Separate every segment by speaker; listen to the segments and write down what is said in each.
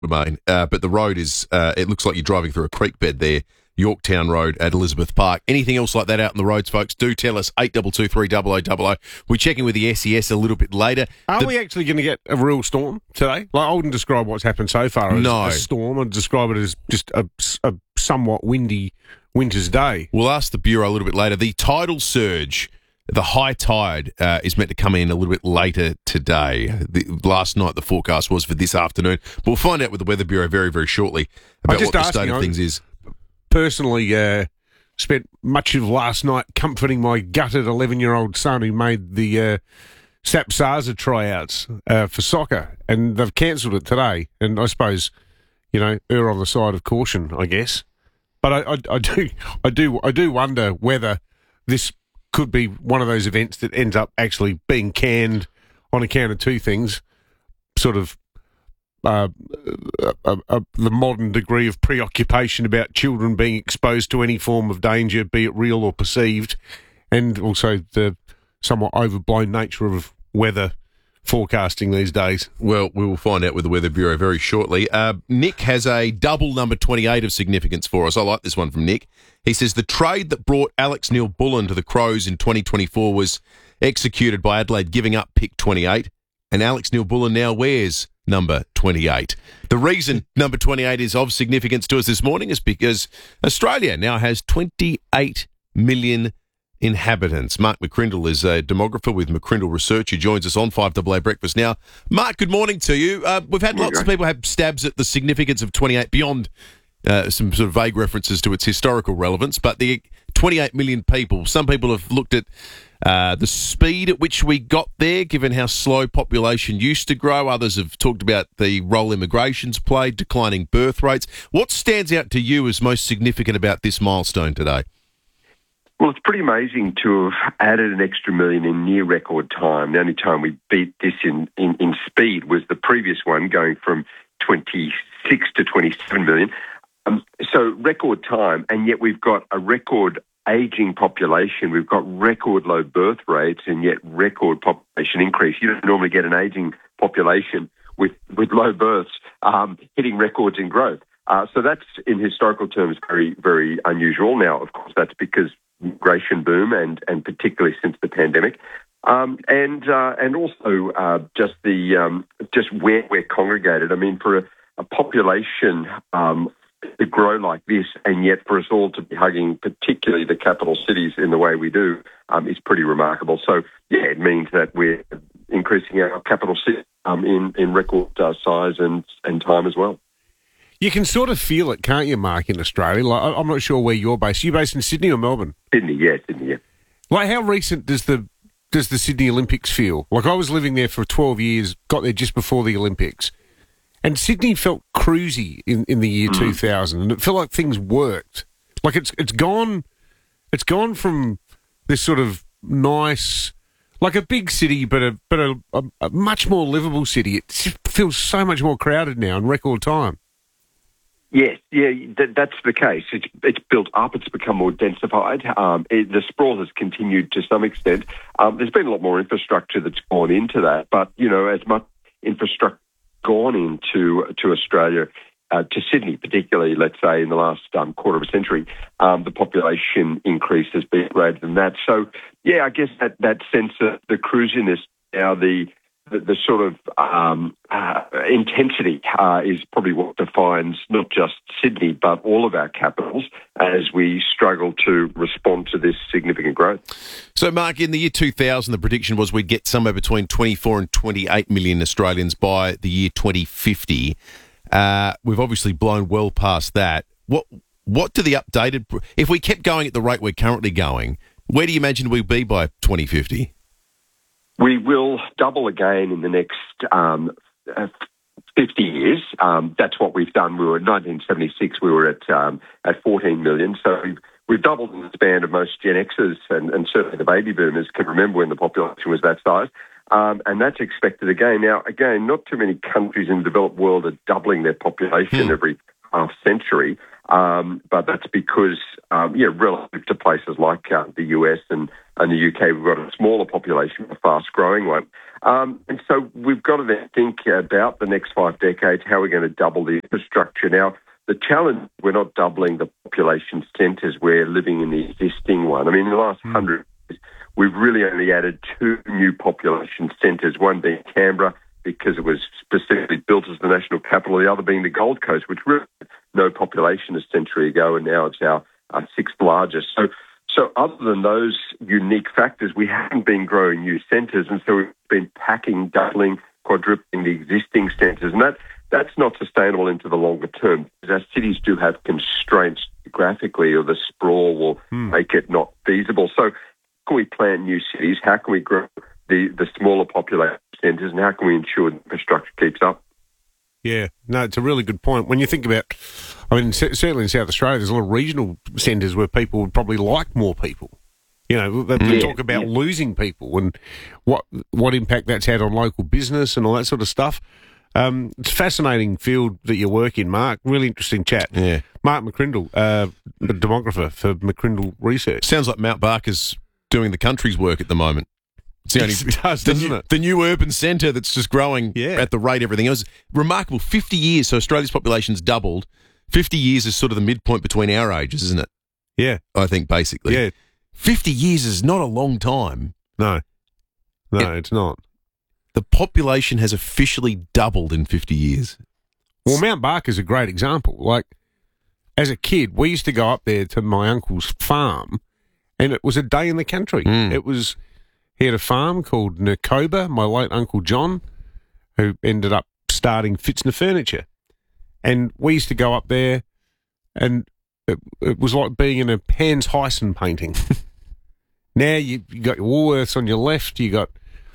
Speaker 1: Domain, but the road is, it looks like you're driving through a creek bed there, Yorktown Road at Elizabeth Park. Anything else like that out on the roads, folks, do tell us, 8223 0000. We're checking with the SES a little bit later.
Speaker 2: Are we actually going to get a real storm today? Like, I wouldn't describe what's happened so far as a storm. I'd describe it as just a somewhat windy winter's day.
Speaker 1: We'll ask the Bureau a little bit later. The tidal surge, the high tide, is meant to come in a little bit later today. Last night, the forecast was for this afternoon. But we'll find out with the Weather Bureau very, very shortly about what the state of things is.
Speaker 2: Personally, spent much of last night comforting my gutted 11-year-old son who made the SAP SARSA tryouts for soccer, and they've cancelled it today. And I suppose, err on the side of caution, I guess. But I do wonder whether this could be one of those events that ends up actually being canned on account of two things, sort of the modern degree of preoccupation about children being exposed to any form of danger, be it real or perceived, and also the somewhat overblown nature of weather forecasting these days.
Speaker 1: Well, we will find out with the Weather Bureau very shortly. Nick has a double number 28 of significance for us. I like this one from Nick. He says, the trade that brought Alex Neil-Bullen to the Crows in 2024 was executed by Adelaide giving up pick 28, and Alex Neil-Bullen now wears number 28. The reason number 28 is of significance to us this morning is because Australia now has 28 million inhabitants. Mark McCrindle is a demographer with McCrindle Research who joins us on 5AA Breakfast now. Mark, good morning to you. We've had lots of people have stabs at the significance of 28 beyond some sort of vague references to its historical relevance, but the 28 million people, some people have looked at the speed at which we got there, given how slow population used to grow. Others have talked about the role immigration's played, declining birth rates. What stands out to you as most significant about this milestone today?
Speaker 3: Well, it's pretty amazing to have added an extra million in near record time. The only time we beat this in speed was the previous one, going from 26 to 27 million. So record time, and yet we've got a record ageing population. We've got record low birth rates and yet record population increase. You don't normally get an ageing population with low births hitting records in growth. So that's, in historical terms, very, very unusual. Now, of course, that's because migration boom and particularly since the pandemic. And also just where we're congregated. I mean, for a population to grow like this, and yet for us all to be hugging, particularly the capital cities in the way we do, is pretty remarkable. So, yeah, it means that we're increasing our capital city in record size and time as well.
Speaker 2: You can sort of feel it, can't you, Mark, in Australia? Like, I'm not sure where you're based. Are you based in Sydney or Melbourne?
Speaker 3: Sydney, yeah.
Speaker 2: Like, how recent does the Sydney Olympics feel? Like, I was living there for 12 years, got there just before the Olympics, and Sydney felt cruisy in the year 2000, and it felt like things worked. Like, it's gone from this sort of nice, like a big city, but a much more livable city. It just feels so much more crowded now in record time.
Speaker 3: Yes, that's the case. It's built up. It's become more densified. The sprawl has continued to some extent. There's been a lot more infrastructure that's gone into that, but as much infrastructure gone into Australia, to Sydney particularly, let's say in the last quarter of a century, the population increase has been greater than that. So, yeah, I guess that sense of the cruisiness now, the sort of intensity is probably what defines not just Sydney, but all of our capitals as we struggle to respond to this significant growth.
Speaker 1: So, Mark, in the year 2000, the prediction was we'd get somewhere between 24 and 28 million Australians by the year 2050. We've obviously blown well past that. What do the updated... If we kept going at the rate we're currently going, where do you imagine we'll be by 2050?
Speaker 3: We will double again in the next 50 years. That's what we've done. We were in 1976. We were at 14 million. So we've doubled in the span of most Gen Xers and certainly the baby boomers can remember when the population was that size. And that's expected again. Now, again, not too many countries in the developed world are doubling their population every half century. But that's because, relative to places like the US and the UK, we've got a smaller population, a fast-growing one. And so we've got to then think about the next 5 decades, how we're going to double the infrastructure. Now, the challenge, we're not doubling the population centres, we're living in the existing one. I mean, in the last 100 years, we've really only added 2 new population centres, one being Canberra, because it was specifically built as the national capital, the other being the Gold Coast, which really had no population a century ago, and now it's our 6th largest. So other than those unique factors, we haven't been growing new centres, and so we've been packing, doubling, quadrupling the existing centres, and that's not sustainable into the longer term, because our cities do have constraints geographically, or the sprawl will make it not feasible. So how can we plan new cities? How can we grow the smaller population centres, and how can we ensure the infrastructure keeps up?
Speaker 2: Yeah, no, it's a really good point. When you think about, I mean, certainly in South Australia, there's a lot of regional centres where people would probably like more people. You know, they talk about losing people and what impact that's had on local business and all that sort of stuff. It's a fascinating field that you work in, Mark. Really interesting chat.
Speaker 1: Yeah.
Speaker 2: Mark McCrindle, a demographer for McCrindle Research.
Speaker 1: Sounds like Mount Barker's doing the country's work at the moment. It's the only,
Speaker 2: It does, doesn't it?
Speaker 1: The new urban centre that's just growing at the rate everything else. Remarkable. 50 years, so Australia's population's doubled. 50 years is sort of the midpoint between our ages, isn't it?
Speaker 2: Yeah.
Speaker 1: I think, basically.
Speaker 2: Yeah.
Speaker 1: 50 years is not a long time.
Speaker 2: No, it's not.
Speaker 1: The population has officially doubled in 50 years.
Speaker 2: Well, Mount Barker's a great example. Like, as a kid, we used to go up there to my uncle's farm, and it was a day in the country. It was... He had a farm called Nakoba, my late Uncle John, who ended up starting Fitzner Furniture. And we used to go up there, and it was like being in a Hans Hyson painting. Now you got your Woolworths on your left, you got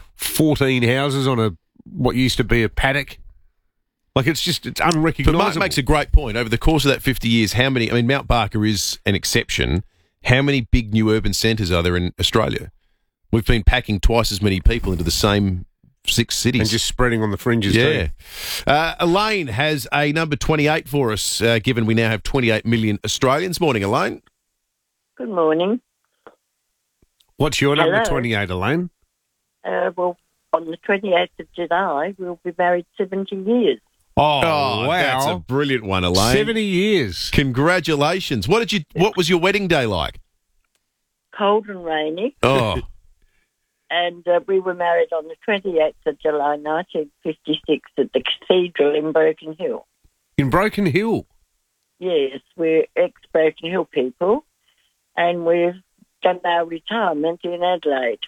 Speaker 2: 14 houses on what used to be a paddock. Like, it's unrecognisable.
Speaker 1: But Mark makes a great point. Over the course of that 50 years, Mount Barker is an exception. How many big new urban centres are there in Australia? We've been packing twice as many people into the same 6 cities.
Speaker 2: And just spreading on the fringes too.
Speaker 1: Elaine has a number 28 for us, given we now have 28 million Australians. Morning, Elaine.
Speaker 4: Good morning.
Speaker 2: What's your number 28, Elaine?
Speaker 4: Well, on the 28th of July, we'll be married 70 years.
Speaker 2: Oh, wow.
Speaker 1: That's a brilliant one, Elaine.
Speaker 2: 70 years.
Speaker 1: Congratulations. What was your wedding day like?
Speaker 4: Cold and rainy.
Speaker 1: Oh.
Speaker 4: And we were married on the 28th of July, 1956, at the Cathedral in Broken Hill.
Speaker 2: In Broken Hill?
Speaker 4: Yes, we're ex-Broken Hill people, and we've done our retirement in Adelaide.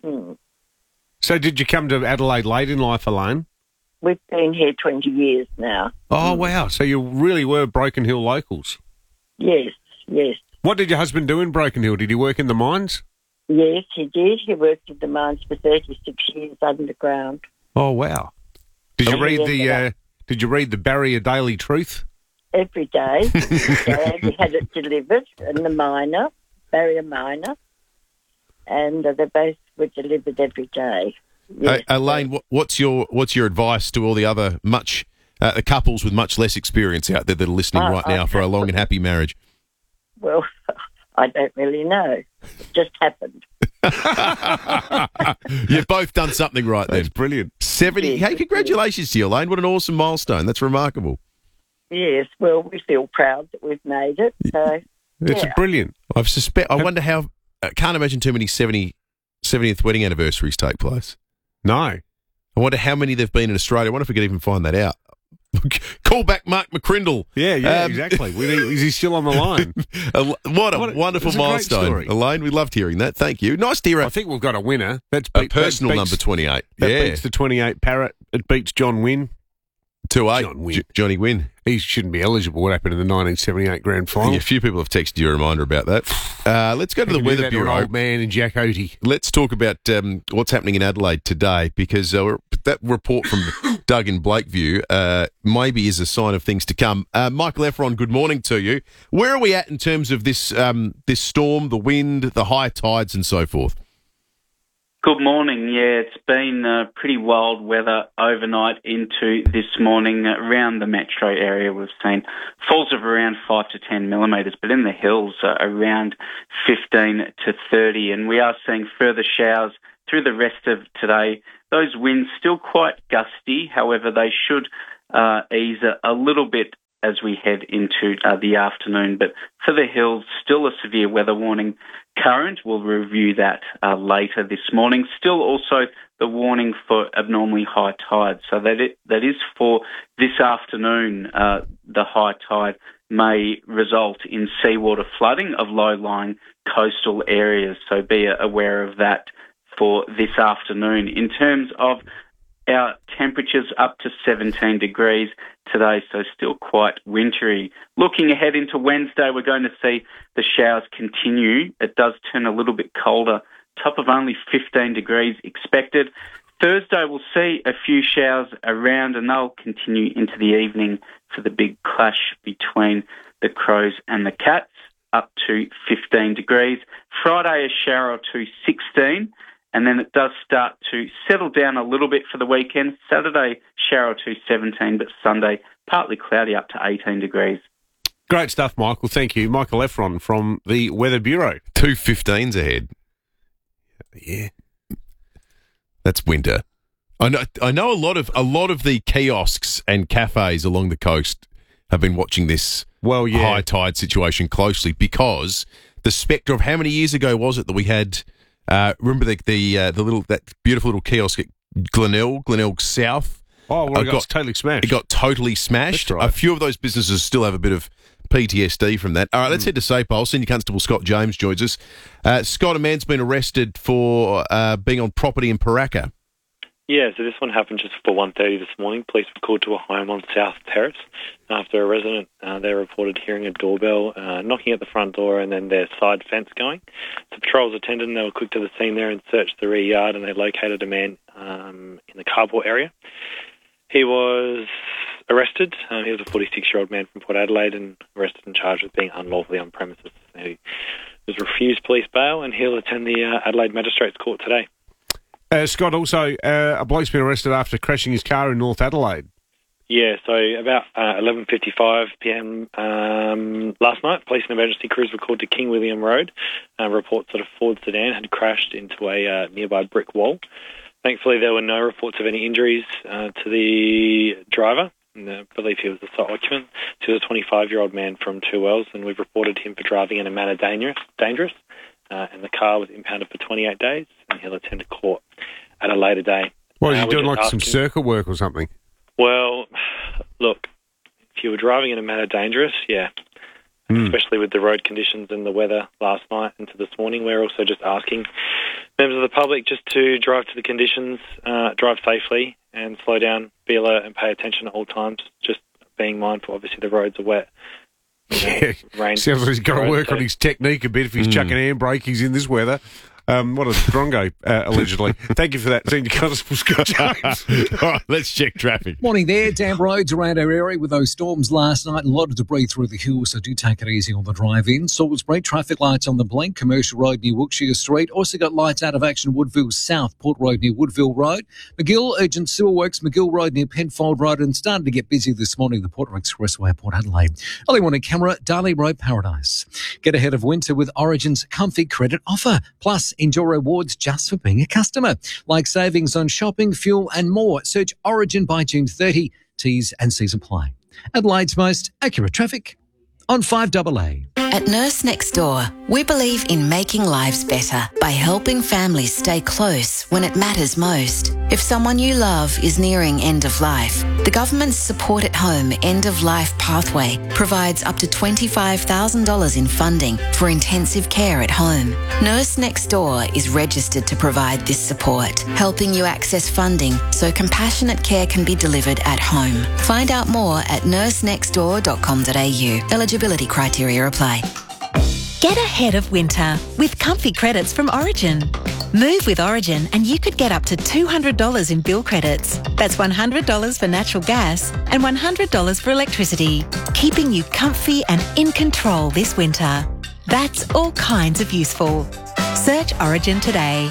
Speaker 2: So did you come to Adelaide late in life, Elaine?
Speaker 4: We've been here 20 years now.
Speaker 2: Oh, wow. So you really were Broken Hill locals?
Speaker 4: Yes.
Speaker 2: What did your husband do in Broken Hill? Did he work in the mines?
Speaker 4: Yes, he did. He worked in the mines for 36 years underground.
Speaker 2: Oh, wow. Did you read the Barrier Daily Truth?
Speaker 4: Every day. We had it delivered, and the Barrier Miner, and they both were delivered every day. Yes.
Speaker 1: Elaine, what's your advice to all the other couples with much less experience out there that are listening right now for a long and happy marriage?
Speaker 4: Well, I don't really know. It just happened.
Speaker 1: You've both done something right then.
Speaker 2: That's brilliant.
Speaker 1: 70.
Speaker 4: Yes,
Speaker 1: hey, congratulations to you, Elaine. What an awesome milestone. That's remarkable.
Speaker 4: Yes, well, we feel proud that we've made it. So,
Speaker 2: it's brilliant.
Speaker 1: I wonder how... I can't imagine too many 70th wedding anniversaries take place.
Speaker 2: No.
Speaker 1: I wonder how many there've been in Australia. I wonder if we could even find that out. Call back Mark McCrindle.
Speaker 2: Yeah, exactly. Is he still on the line?
Speaker 1: What a wonderful milestone, Elaine. We loved hearing that. Thank you. Nice to hear.
Speaker 2: I think we've got a winner. That's
Speaker 1: a personal number 28.
Speaker 2: That beats the 28 Parrot. It beats John Wynn.
Speaker 1: 2-8. Johnny Wynn.
Speaker 2: He shouldn't be eligible. What happened in the 1978 Grand Final?
Speaker 1: Yeah, a few people have texted you a reminder about that. Let's go to the Weather Bureau.
Speaker 2: Old man and Jack Oatey.
Speaker 1: Let's talk about what's happening in Adelaide today, because that report from Doug in Blakeview maybe is a sign of things to come. Michael Efron, good morning to you. Where are we at in terms of this storm, the wind, the high tides and so forth?
Speaker 5: Good morning. Yeah, it's been pretty wild weather overnight into this morning. Around the metro area, we've seen falls of around 5 to 10 millimetres, but in the hills, around 15 to 30. And we are seeing further showers through the rest of today. those winds still quite gusty. However, they should ease a little bit as we head into the afternoon. But for the hills, still a severe weather warning current. We'll review that later this morning. Still also the warning for abnormally high tide. So that is for this afternoon. The high tide may result in seawater flooding of low-lying coastal areas. So be aware of that for this afternoon. In terms of our temperatures, up to 17 degrees today, so still quite wintry. Looking ahead into Wednesday, we're going to see the showers continue. It does turn a little bit colder, top of only 15 degrees expected. Thursday, we'll see a few showers around, and they'll continue into the evening for the big clash between the Crows and the Cats, up to 15 degrees. Friday, a shower or two, 16. And then it does start to settle down a little bit for the weekend. Saturday, shower or two, 17, but Sunday, partly cloudy, up to 18 degrees.
Speaker 2: Great stuff, Michael. Thank you. Michael Efron from the Weather Bureau.
Speaker 1: 2:15's ahead.
Speaker 2: Yeah.
Speaker 1: That's winter. I know a lot of the kiosks and cafes along the coast have been watching this high tide situation closely, because the spectre of how many years ago was it that we had... remember that beautiful little kiosk at Glenelg South?
Speaker 2: Oh, well, it got totally smashed.
Speaker 1: It got totally smashed.
Speaker 2: That's right.
Speaker 1: A few of those businesses still have a bit of PTSD from that. All right, let's head to SAPOL. Senior Constable Scott James joins us. Scott, a man's been arrested for being on property in Paraka.
Speaker 6: Yeah, so this one happened just before 1:30 this morning. Police were called to a home on South Terrace after a resident there reported hearing a doorbell, knocking at the front door, and then their side fence going. So patrols attended, and they were quick to the scene there and searched the rear yard, and they located a man in the carport area. He was arrested. He was a 46-year-old man from Port Adelaide, and arrested and charged with being unlawfully on premises. He was refused police bail, and he'll attend the Adelaide Magistrates Court today.
Speaker 2: Scott, also, a bloke's been arrested after crashing his car in North Adelaide.
Speaker 6: Yeah, so about 11:55pm last night, police and emergency crews were called to King William Road. Reports that a Ford sedan had crashed into a nearby brick wall. Thankfully, there were no reports of any injuries to the driver. I believe he was the sole occupant. He was a 25-year-old man from Two Wells, and we've reported him for driving in a manner dangerous. And the car was impounded for 28 days, and he'll attend court at a later day.
Speaker 2: What, are you doing like some circuit work or something?
Speaker 6: Well, look, if you were driving in a manner dangerous, yeah, especially with the road conditions and the weather last night into this morning, we're also just asking members of the public just to drive to the conditions, drive safely and slow down, be alert and pay attention at all times, just being mindful. Obviously, the roads are wet.
Speaker 2: Yeah, sounds like he's got to work on his technique a bit if he's chucking handbrake. He's in this weather. What a drongo, allegedly. Thank you for that, Senior Constable Scott James.
Speaker 1: All right, let's check traffic.
Speaker 7: Morning there. Damp roads around our area with those storms last night. A lot of debris through the hills, so do take it easy on the drive-in. Salisbury, traffic lights on the blink. Commercial Road near Wiltshire Street. Also got lights out of action Woodville South, Port Road near Woodville Road. McGill, urgent sewer works, McGill Road near Penfold Road, and started to get busy this morning, the Port Expressway at Port Adelaide. Early morning camera, Darley Road Paradise. Get ahead of winter with Origin's Comfy Credit Offer. Plus, enjoy rewards just for being a customer, like savings on shopping, fuel and more. Search Origin by June 30. T's and C's apply. Adelaide's most accurate traffic on 5AA.
Speaker 8: At Nurse Next Door, we believe in making lives better by helping families stay close when it matters most. If someone you love is nearing end of life, the government's Support at Home End of Life Pathway provides up to $25,000 in funding for intensive care at home. Nurse Next Door is registered to provide this support, helping you access funding so compassionate care can be delivered at home. Find out more at nursenextdoor.com.au. Eligibility criteria apply.
Speaker 9: Get ahead of winter with comfy credits from Origin. Move with Origin and you could get up to $200 in bill credits. That's $100 for natural gas and $100 for electricity, keeping you comfy and in control this winter. That's all kinds of useful. Search Origin today.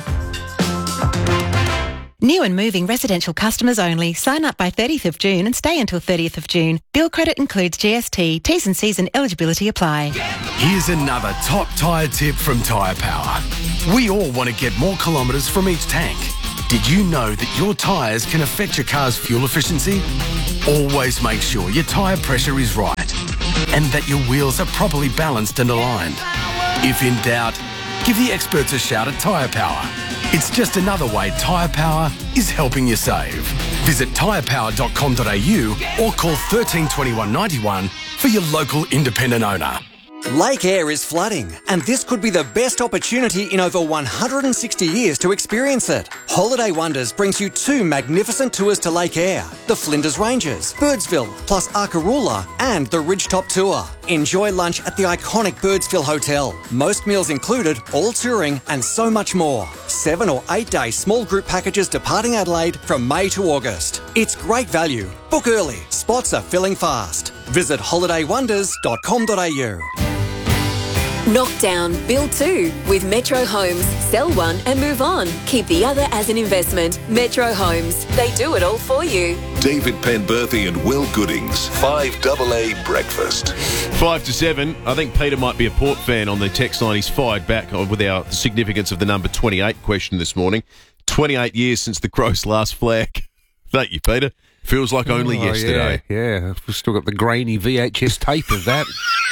Speaker 9: New and moving residential customers only. Sign up by 30th of June and stay until 30th of June. Bill credit includes GST. T's and C's and eligibility apply.
Speaker 10: Here's another top tyre tip from Tyre Power. We all want to get more kilometres from each tank. Did you know that your tyres can affect your car's fuel efficiency? Always make sure your tyre pressure is right and that your wheels are properly balanced and aligned. If in doubt, give the experts a shout at Tyre Power. It's just another way Tyre Power is helping you save. Visit tyrepower.com.au or call 13 21 91 for your local independent owner.
Speaker 11: Lake Eyre is flooding, and this could be the best opportunity in over 160 years to experience it. Holiday Wonders brings you 2 magnificent tours to Lake Eyre, the Flinders Ranges, Birdsville, plus Arkaroola, and the Ridgetop Tour. Enjoy lunch at the iconic Birdsville Hotel. Most meals included, all touring, and so much more. 7 or 8 day small group packages departing Adelaide from May to August. It's great value. Book early. Spots are filling fast. Visit holidaywonders.com.au.
Speaker 12: Knock down, build 2 with Metro Homes. Sell one and move on. Keep the other as an investment. Metro Homes. They do it all for you.
Speaker 13: David Penberthy and Will Goodings. 5AA Breakfast.
Speaker 1: 5 to 7. I think Peter might be a Port fan on the text line. He's fired back with our significance of the number 28 question this morning. 28 years since the Crows' last flag. Thank you, Peter. Feels like only yesterday.
Speaker 2: Yeah. We've still got the grainy VHS tape of that.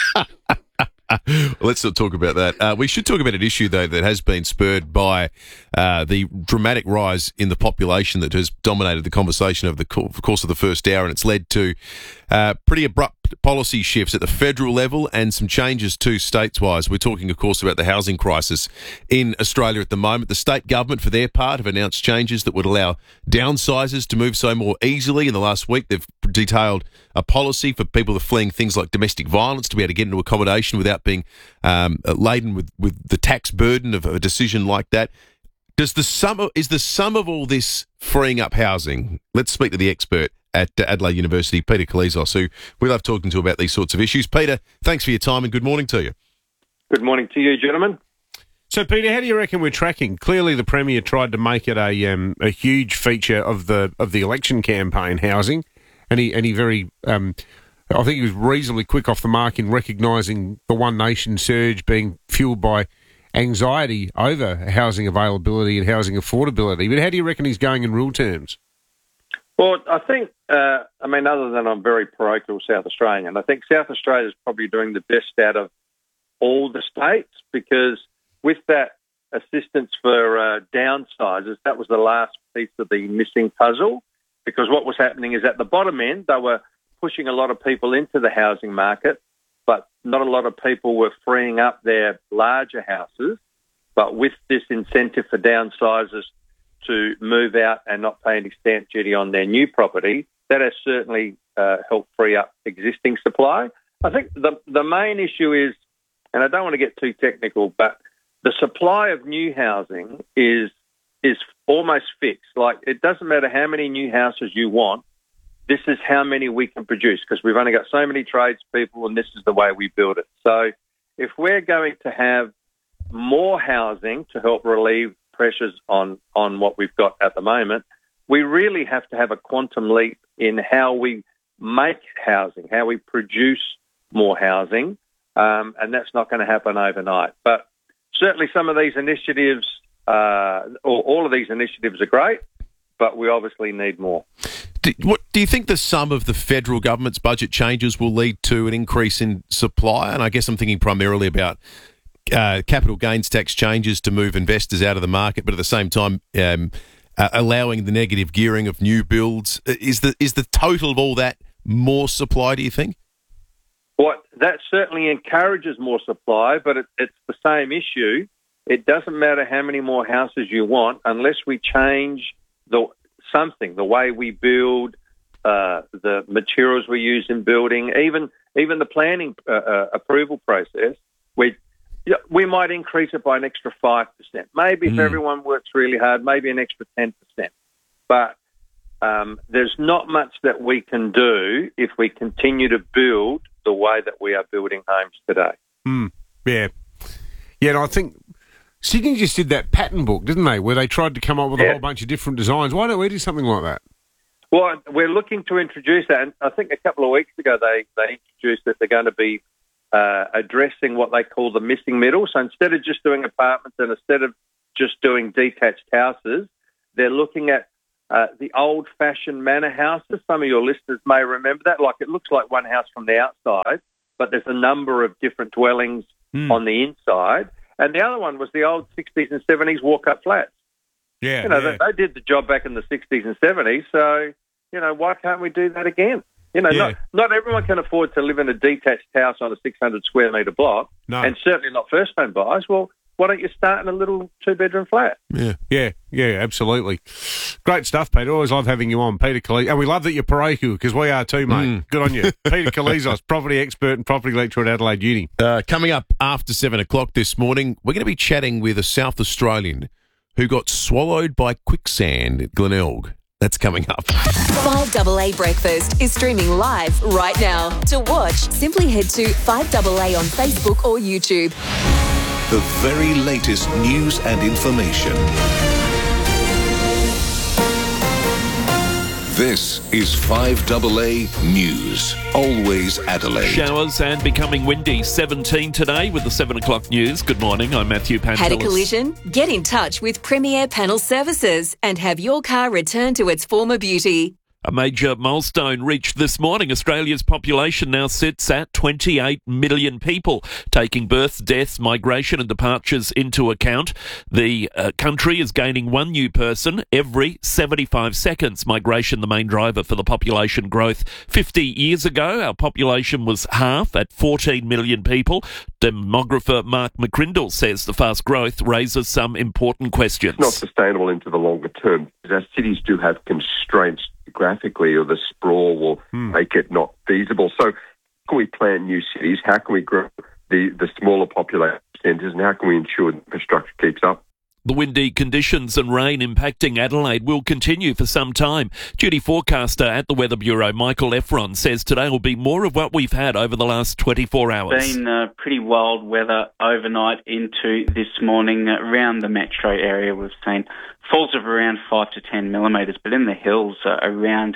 Speaker 1: Let's not talk about that. We should talk about an issue, though, that has been spurred by the dramatic rise in the population that has dominated the conversation over the course of the first hour, and it's led to pretty abrupt policy shifts at the federal level and some changes too states-wise. We're talking, of course, about the housing crisis in Australia at the moment. The state government, for their part, have announced changes that would allow downsizers to move so more easily. In the last week, they've detailed a policy for people fleeing things like domestic violence to be able to get into accommodation without being laden with the tax burden of a decision like that. Is the sum of all this freeing up housing? Let's speak to the expert at Adelaide University, Peter Kalizos, who we love talking to about these sorts of issues. Peter, thanks for your time and good morning to you.
Speaker 14: Good morning to you, gentlemen.
Speaker 2: So, Peter, how do you reckon we're tracking? Clearly, the Premier tried to make it a huge feature of the election campaign, housing, and he very I think he was reasonably quick off the mark in recognising the One Nation surge being fuelled by anxiety over housing availability and housing affordability. But how do you reckon he's going in real terms?
Speaker 14: Well, I think, other than I'm very parochial South Australian, I think South Australia is probably doing the best out of all the states because with that assistance for downsizers, that was the last piece of the missing puzzle because what was happening is at the bottom end, they were pushing a lot of people into the housing market, but not a lot of people were freeing up their larger houses. But with this incentive for downsizers to move out and not pay any stamp duty on their new property, that has certainly helped free up existing supply. I think the main issue is, and I don't want to get too technical, but the supply of new housing is almost fixed. Like, it doesn't matter how many new houses you want, this is how many we can produce because we've only got so many tradespeople and this is the way we build it. So if we're going to have more housing to help relieve pressures on what we've got at the moment, we really have to have a quantum leap in how we make housing, how we produce more housing, and that's not going to happen overnight. But certainly some of these initiatives, or all of these initiatives are great, but we obviously need more.
Speaker 1: Do you think the sum of the federal government's budget changes will lead to an increase in supply? And I guess I'm thinking primarily about capital gains tax changes to move investors out of the market, but at the same time allowing the negative gearing of new builds. Is the total of all that more supply, do you think?
Speaker 14: Well, that certainly encourages more supply, but it's the same issue. It doesn't matter how many more houses you want unless we change the way we build, the materials we use in building, even the planning approval process. We might increase it by an extra 5%. Maybe if everyone works really hard, maybe an extra 10%. But there's not much that we can do if we continue to build the way that we are building homes today.
Speaker 2: Yeah. Yeah, and I think Sydney just did that pattern book, didn't they, where they tried to come up with a whole bunch of different designs. Why don't we do something like that?
Speaker 14: Well, we're looking to introduce that. And I think a couple of weeks ago they introduced that they're going to be addressing what they call the missing middle. So instead of just doing apartments and instead of just doing detached houses, They're looking at the old-fashioned manor houses. Some of your listeners may remember that. Like, it looks like one house from the outside, but there's a number of different dwellings on the inside. And the other one was the old 60s and 70s walk-up flats.
Speaker 2: Yeah,
Speaker 14: They did the job back in the 60s and 70s, so, why can't we do that again? Not everyone can afford to live in a detached house on a 600 square metre block, and certainly not first-home buyers. Well, why don't you start in a little two-bedroom flat?
Speaker 2: Yeah, absolutely. Great stuff, Peter. Always love having you on, Peter Kalizos. And we love that you're parochial, because we are too, mate. Good on you. Peter Kalizos, property expert and property lecturer at Adelaide Uni.
Speaker 1: Coming up after 7 o'clock this morning, we're going to be chatting with a South Australian who got swallowed by quicksand at Glenelg. That's coming up.
Speaker 12: 5AA Breakfast is streaming live right now. To watch, simply head to 5AA on Facebook or YouTube.
Speaker 13: The very latest news and information. This is 5AA News. Always Adelaide.
Speaker 15: Showers and becoming windy. 17 today with the 7 o'clock news. Good morning. I'm Matthew Pantelis.
Speaker 12: Had a collision? Get in touch with Premier Panel Services and have your car returned to its former beauty.
Speaker 15: A major milestone reached this morning. Australia's population now sits at 28 million people. Taking births, deaths, migration and departures into account, the country is gaining one new person every 75 seconds. Migration the main driver for the population growth. 50 years ago, our population was half at 14 million people. Demographer Mark McCrindle says the fast growth raises some important questions.
Speaker 3: It's not sustainable into the longer term, because our cities do have constraints geographically, or the sprawl will make it not feasible. So how can we plan new cities? How can we grow the smaller population centres, and how can we ensure the infrastructure keeps up?
Speaker 15: The windy conditions and rain impacting Adelaide will continue for some time. Duty forecaster at the Weather Bureau, Michael Efron, says today will be more of what we've had over the last 24 hours.
Speaker 5: It's been pretty wild weather overnight into this morning. Around the metro area, we've seen falls of around 5 to 10 millimetres, but in the hills, around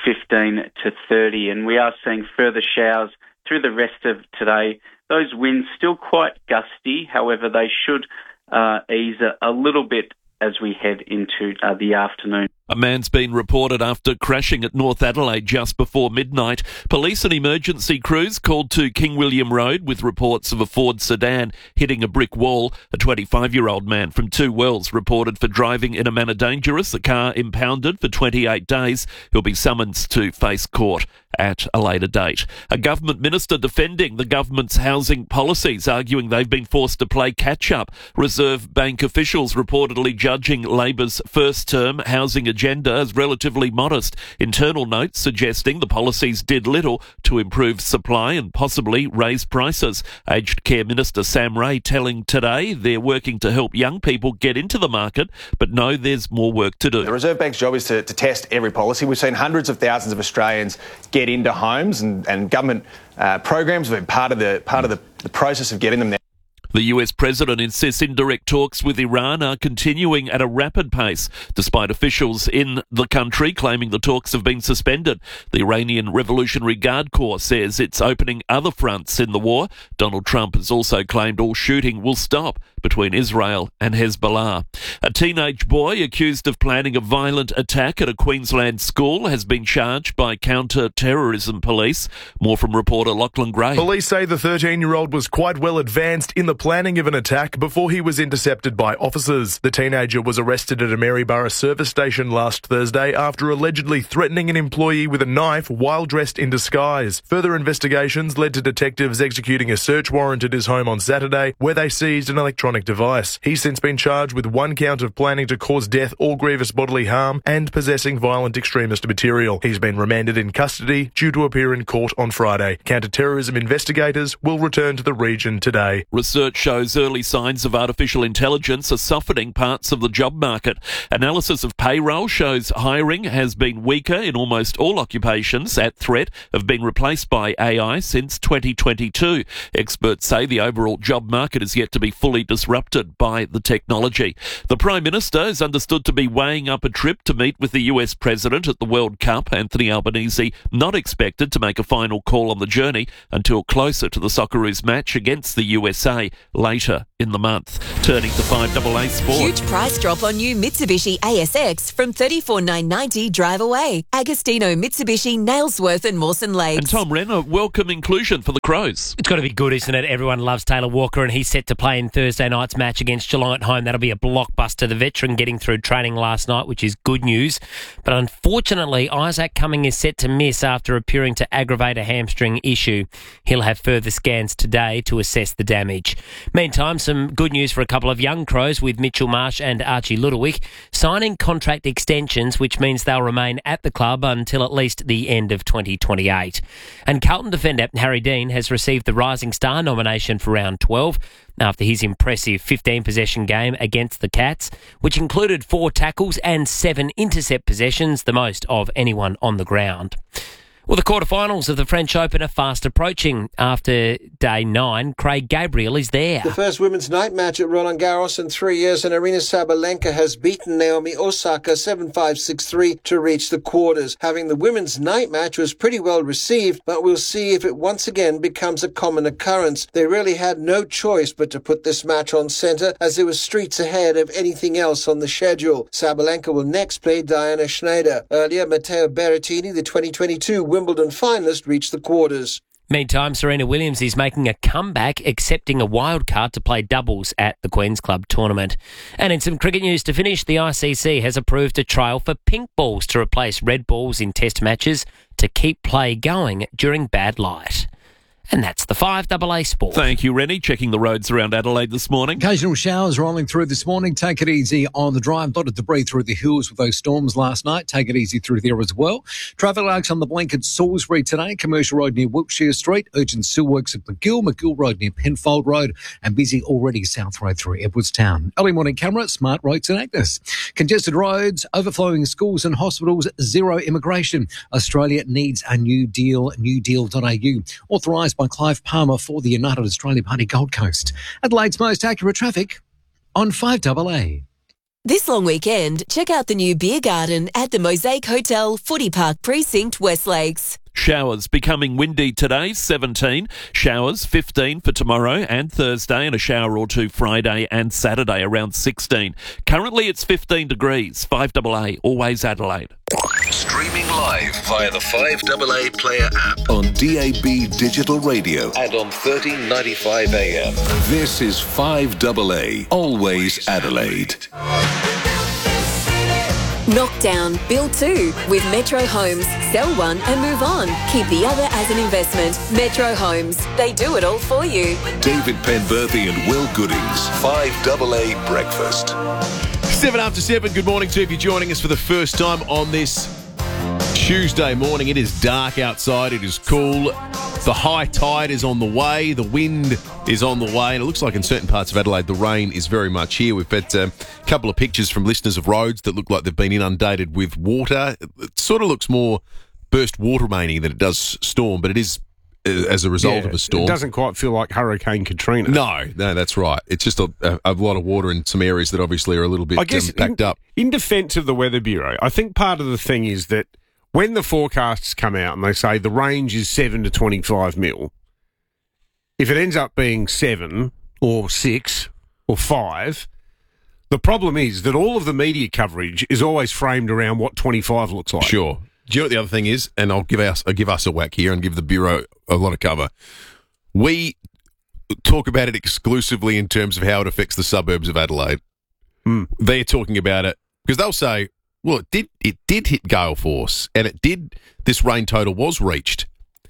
Speaker 5: 15 to 30. And we are seeing further showers through the rest of today. Those winds still quite gusty, however, they should ease a little bit as we head into the afternoon.
Speaker 15: A man's been reported after crashing at North Adelaide just before midnight. Police and emergency crews called to King William Road with reports of a Ford sedan hitting a brick wall. A 25-year-old man from Two Wells reported for driving in a manner dangerous. The car impounded for 28 days. He'll be summoned to face court at a later date. A government minister defending the government's housing policies, arguing they've been forced to play catch-up. Reserve Bank officials reportedly judging Labor's first-term housing agenda as relatively modest. Internal notes suggesting the policies did little to improve supply and possibly raise prices. Aged Care Minister Sam Ray telling Today they're working to help young people get into the market, but know there's more work to do.
Speaker 16: The Reserve Bank's job is to test every policy. We've seen hundreds of thousands of Australians get into homes, and government programs have been part of the process of getting them there.
Speaker 15: The US president insists indirect talks with Iran are continuing at a rapid pace, despite officials in the country claiming the talks have been suspended. The Iranian Revolutionary Guard Corps says it's opening other fronts in the war. Donald Trump has also claimed all shooting will stop between Israel and Hezbollah. A teenage boy accused of planning a violent attack at a Queensland school has been charged by counter-terrorism police. More from reporter Lachlan Gray.
Speaker 17: Police say the 13-year-old was quite well advanced in the planning of an attack before he was intercepted by officers. The teenager was arrested at a Maryborough service station last Thursday after allegedly threatening an employee with a knife while dressed in disguise. Further investigations led to detectives executing a search warrant at his home on Saturday, where they seized an electronic device. He's since been charged with one count of planning to cause death or grievous bodily harm and possessing violent extremist material. He's been remanded in custody, due to appear in court on Friday. Counter-terrorism investigators will return to the region today.
Speaker 15: Research shows early signs of artificial intelligence are softening parts of the job market. Analysis of payroll shows hiring has been weaker in almost all occupations at threat of being replaced by AI since 2022. Experts say the overall job market is yet to be fully disrupted by the technology. The Prime Minister is understood to be weighing up a trip to meet with the US President at the World Cup. Anthony Albanese not expected to make a final call on the journey until closer to the Socceroos match against the USA. later in the month. Turning to 5AA Sport.
Speaker 12: Huge price drop on new Mitsubishi ASX from $34,990 drive away. Agostino, Mitsubishi, Nailsworth and Mawson Lakes.
Speaker 15: And Tom Renner, welcome inclusion for the Crows.
Speaker 18: It's got to be good, isn't it? Everyone loves Taylor Walker, and he's set to play in Thursday night's match against Geelong at home. That'll be a blockbuster. The veteran getting through training last night, which is good news. But unfortunately, Isaac Cumming is set to miss after appearing to aggravate a hamstring issue. He'll have further scans today to assess the damage. Meantime, some good news for a couple of young Crows with Mitchell Marsh and Archie Ludowick signing contract extensions, which means they'll remain at the club until at least the end of 2028. And Carlton defender Harry Dean has received the Rising Star nomination for round 12 after his impressive 15-possession game against the Cats, which included 4 tackles and 7 intercept possessions, the most of anyone on the ground. Well, the quarterfinals of the French Open are fast approaching. After day 9, Craig Gabriel is there.
Speaker 19: The first women's night match at Roland Garros in 3 years, and Aryna Sabalenka has beaten Naomi Osaka 7-5, 6-3 to reach the quarters. Having the women's night match was pretty well received, but we'll see if it once again becomes a common occurrence. They really had no choice but to put this match on centre, as it was streets ahead of anything else on the schedule. Sabalenka will next play Diana Schneider. Earlier, Matteo Berrettini, the 2022 Wimbledon finalist, reached the quarters.
Speaker 18: Meantime, Serena Williams is making a comeback, accepting a wild card to play doubles at the Queen's Club tournament. And in some cricket news to finish, the ICC has approved a trial for pink balls to replace red balls in test matches to keep play going during bad light. And that's the 5AA Sport.
Speaker 15: Thank you, Rennie. Checking the roads around Adelaide this morning.
Speaker 7: Occasional showers rolling through this morning. Take it easy on the drive. A lot of debris through the hills with those storms last night. Take it easy through there as well. Traffic lights on the blink at Salisbury today. Commercial Road near Wiltshire Street. Urgent still works at McGill Road near Penfold Road. And busy already South Road through Edwardstown. Early morning camera, Smart Roads and Agnes. Congested roads, overflowing schools and hospitals, zero immigration. Australia needs a new deal. Newdeal.au. Authorised by Clive Palmer for the United Australia Party Gold Coast. Adelaide's most accurate traffic on 5AA.
Speaker 12: This long weekend, check out the new beer garden at the Mosaic Hotel, Footy Park Precinct, Westlakes.
Speaker 15: Showers becoming windy today, 17. Showers, 15 for tomorrow and Thursday, and a shower or two Friday and Saturday, around 16. Currently, it's 15 degrees. 5AA, always Adelaide.
Speaker 13: Streaming live via the 5AA Player app on DAB Digital Radio and on 1395 AM. This is 5AA, always Adelaide.
Speaker 12: Knockdown, build 2 with Metro Homes. Sell one and move on. Keep the other as an investment. Metro Homes. They do it all for you.
Speaker 13: David Penberthy and Will Goodings. 5AA Breakfast.
Speaker 1: 7 after 7. Good morning to you if you're joining us for the first time on this Tuesday morning. It is dark outside. It is cool. The high tide is on the way. The wind is on the way. And it looks like in certain parts of Adelaide, the rain is very much here. We've had a couple of pictures from listeners of roads that look like they've been inundated with water. It sort of looks more burst water maining than it does storm, but it is as a result of a storm.
Speaker 2: It doesn't quite feel like Hurricane Katrina.
Speaker 1: No, that's right. It's just a lot of water in some areas that obviously are a little bit packed up.
Speaker 2: In defence of the Weather Bureau, I think part of the thing is that when the forecasts come out and they say the range is 7 to 25 mil, if it ends up being 7 or 6 or 5, the problem is that all of the media coverage is always framed around what 25 looks like.
Speaker 1: Sure. Do you know what the other thing is? And I'll give us a whack here and give the Bureau a lot of cover. We talk about it exclusively in terms of how it affects the suburbs of Adelaide. They're talking about it because they'll say, well, it did hit gale force, and this rain total was reached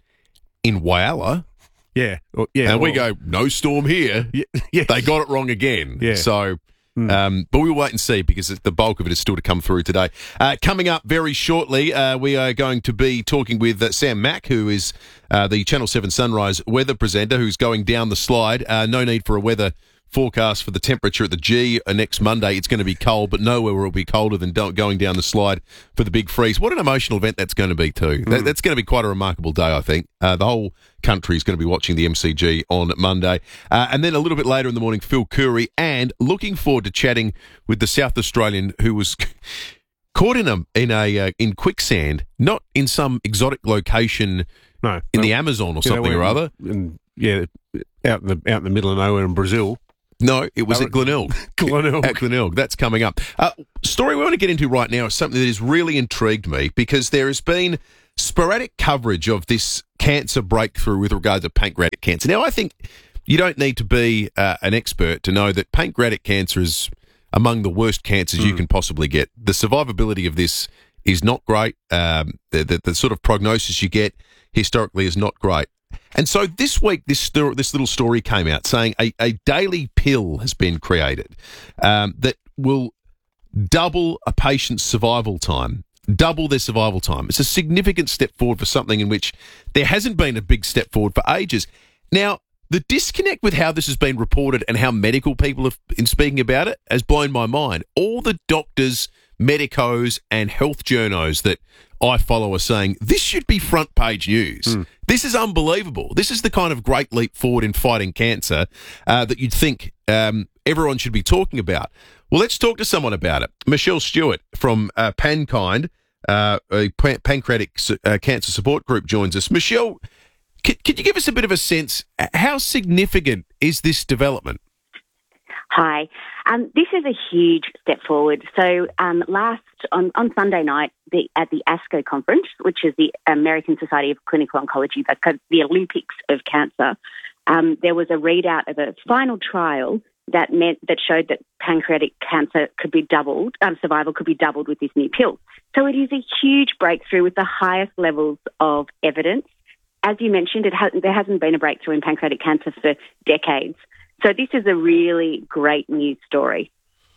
Speaker 1: in Whyalla.
Speaker 2: Yeah.
Speaker 1: And we go, no storm here.
Speaker 2: Yeah.
Speaker 1: They got it wrong again.
Speaker 2: Yeah.
Speaker 1: So, but we'll wait and see because the bulk of it is still to come through today. Coming up very shortly, we are going to be talking with Sam Mack, who is the Channel 7 Sunrise weather presenter, who's going down the slide. No need for a weather forecast for the temperature at the G next Monday. It's going to be cold, but nowhere will it be colder than going down the slide for the big freeze. What an emotional event that's going to be too. That's going to be quite a remarkable day, I think. The whole country is going to be watching the MCG on Monday. And then a little bit later in the morning, Phil Curry, and looking forward to chatting with the South Australian who was caught in quicksand, not in some exotic location in the Amazon or something or other.
Speaker 2: out in the middle of nowhere in Brazil.
Speaker 1: No, it was at Glenelg.
Speaker 2: Glenelg.
Speaker 1: At Glenelg. That's coming up. Story we want to get into right now is something that has really intrigued me because there has been sporadic coverage of this cancer breakthrough with regard to pancreatic cancer. Now, I think you don't need to be an expert to know that pancreatic cancer is among the worst cancers you can possibly get. The survivability of this is not great. The sort of prognosis you get historically is not great. And so this week, this little story came out saying a daily pill has been created that will double a patient's survival time. Double their survival time. It's a significant step forward for something in which there hasn't been a big step forward for ages. Now, the disconnect with how this has been reported and how medical people have been speaking about it has blown my mind. All the doctors, medicos, and health journos that I follow are saying this should be front page news. This is unbelievable. This is the kind of great leap forward in fighting cancer that you'd think everyone should be talking about. Well, let's talk to someone about it. Michelle Stewart from PanKind, a pancreatic cancer support group, joins us. Michelle, could you give us a bit of a sense? How significant is this development?
Speaker 20: Hi. This is a huge step forward. So on Sunday night at the ASCO conference, which is the American Society of Clinical Oncology, the Olympics of Cancer, there was a readout of a final trial that showed that pancreatic cancer could be doubled, survival could be doubled with this new pill. So it is a huge breakthrough with the highest levels of evidence. As you mentioned, there hasn't been a breakthrough in pancreatic cancer for decades. So this is a really great news story.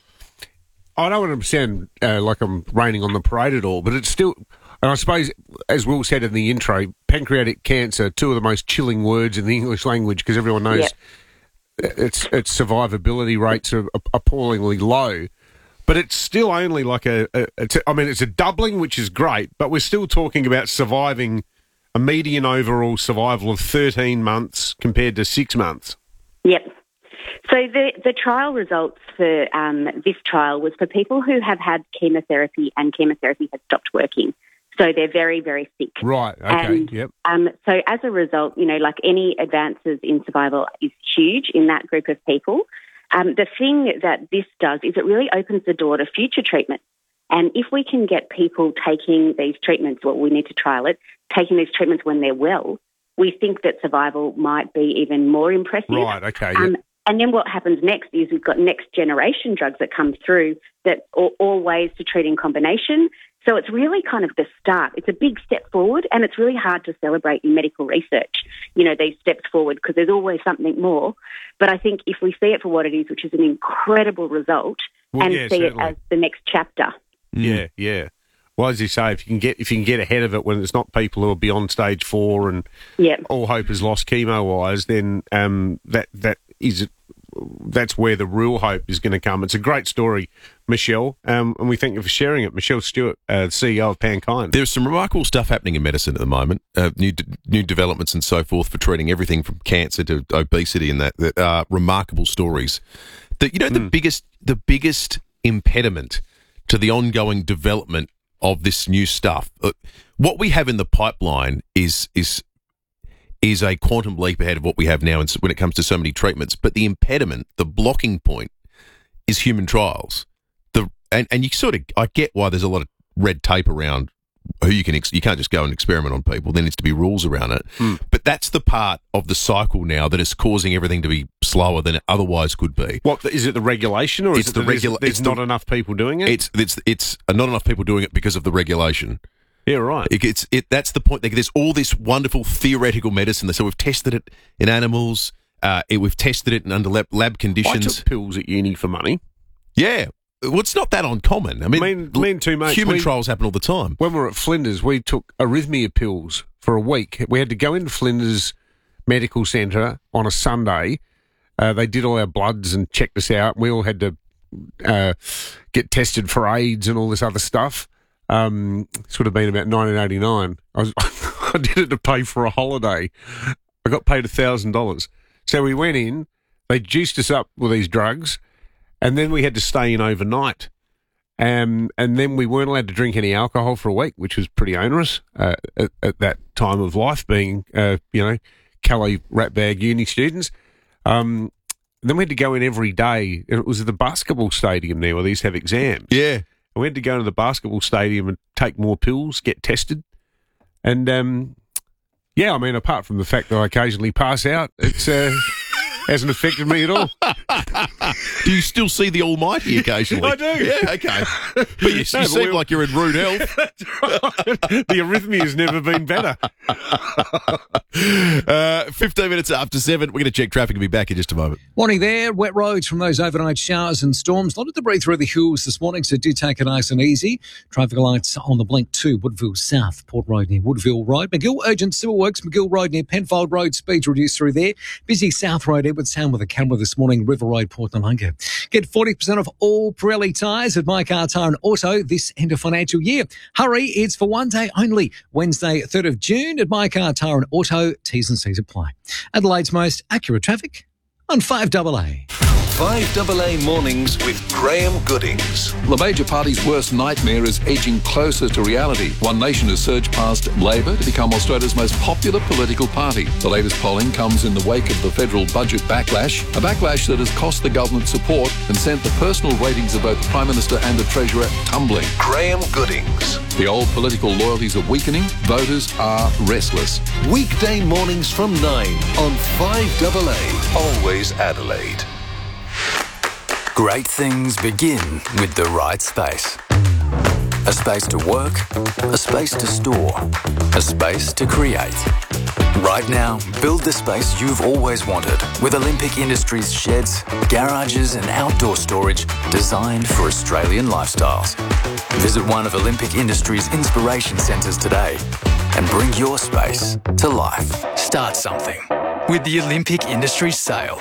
Speaker 2: I don't want to sound like I'm raining on the parade at all, but it's still, and I suppose, as Will said in the intro, pancreatic cancer, two of the most chilling words in the English language because everyone knows its survivability rates are appallingly low. But it's still only like it's a doubling, which is great, but we're still talking about surviving a median overall survival of 13 months compared to 6 months.
Speaker 20: Yep. So the trial results for this trial was for people who have had chemotherapy and chemotherapy has stopped working. So they're very, very sick.
Speaker 2: Right, okay, yep.
Speaker 20: So as a result, like any advances in survival is huge in that group of people. The thing that this does is it really opens the door to future treatment. And if we can get people taking these treatments, we need to trial it, taking these treatments when they're well, we think that survival might be even more impressive.
Speaker 2: Right, okay.
Speaker 20: And then what happens next is we've got next generation drugs that come through that are all ways to treat in combination. So it's really kind of the start. It's a big step forward, and it's really hard to celebrate in medical research, these steps forward, because there's always something more. But I think if we see it for what it is, which is an incredible result, see certainly. It as the next chapter.
Speaker 2: Yeah. Well, as you say, if you can get ahead of it when it's not people who are beyond stage 4 and all hope is lost chemo-wise, then that's where the real hope is going to come. It's a great story, Michelle, and we thank you for sharing it. Michelle Stewart, CEO of PanKind.
Speaker 1: There's some remarkable stuff happening in medicine at the moment, new developments and so forth for treating everything from cancer to obesity, and that are remarkable stories. The biggest impediment to the ongoing development of this new stuff, what we have in the pipeline is a quantum leap ahead of what we have now when it comes to so many treatments. But the impediment, the blocking point, is human trials. And you I get why there's a lot of red tape around who you can't just go and experiment on people. There needs to be rules around it. But that's the part of the cycle now that is causing everything to be slower than it otherwise could be.
Speaker 2: What is it? The regulation, or there's not enough people doing it?
Speaker 1: It's not enough people doing it because of the regulation.
Speaker 2: Yeah, right.
Speaker 1: That's the point. There's all this wonderful theoretical medicine. So we've tested it in animals. We've tested it under lab conditions.
Speaker 2: I took pills at uni for money.
Speaker 1: Yeah. Well, it's not that uncommon. I mean,
Speaker 2: two mates,
Speaker 1: human trials happen all the time.
Speaker 2: When we were at Flinders, we took arrhythmia pills for a week. We had to go into Flinders Medical Centre on a Sunday. They did all our bloods and checked us out. We all had to get tested for AIDS and all this other stuff. This would have been about 1989. I did it to pay for a holiday. I got paid $1,000. So we went in, they juiced us up with these drugs, and then we had to stay in overnight. And then we weren't allowed to drink any alcohol for a week, which was pretty onerous at that time of life, being, Calais Ratbag uni students. Then we had to go in every day. It was at the basketball stadium there where they used to have exams.
Speaker 1: Yeah.
Speaker 2: And we had to go to the basketball stadium and take more pills, get tested. And, yeah, I mean, apart from the fact that I occasionally pass out, it's hasn't affected me at all.
Speaker 1: Do you still see the Almighty occasionally?
Speaker 2: I do.
Speaker 1: Yeah, okay. But you seem like you're in rude health.
Speaker 2: The arrhythmia's never been better.
Speaker 1: 15 minutes after 7. We're going to check traffic and be back in just a moment.
Speaker 7: Morning there. Wet roads from those overnight showers and storms. A lot of debris through the hills this morning, so do take it nice and easy. Traffic lights on the blink to Woodville South, Port Road near Woodville Road. McGill Urgent Civil Works, McGill Road near Penfold Road. Speeds reduced through there. Busy South Road, Edwardstown with a camera this morning. River Road, Port Noarlunga. Get 40% off all Pirelli tyres at My Car Tyre and Auto this end of financial year. Hurry, it's for one day only. Wednesday, 3rd of June at My Car Tyre and Auto. T's and C's apply. Adelaide's most accurate traffic on 5AA.
Speaker 13: 5AA Mornings with Graham Goodings.
Speaker 21: The major party's worst nightmare is edging closer to reality. One Nation has surged past Labor to become Australia's most popular political party. The latest polling comes in the wake of the federal budget backlash, a backlash that has cost the government support and sent the personal ratings of both the Prime Minister and the Treasurer tumbling.
Speaker 13: Graham Goodings.
Speaker 21: The old political loyalties are weakening. Voters are restless.
Speaker 13: Weekday mornings from 9 on 5AA. Always Adelaide.
Speaker 22: Great things begin with the right space. A space to work, a space to store, a space to create. Right now, build the space you've always wanted with Olympic Industries sheds, garages and outdoor storage designed for Australian lifestyles. Visit one of Olympic Industries' inspiration centres today and bring your space to life. Start something with the Olympic Industries sale.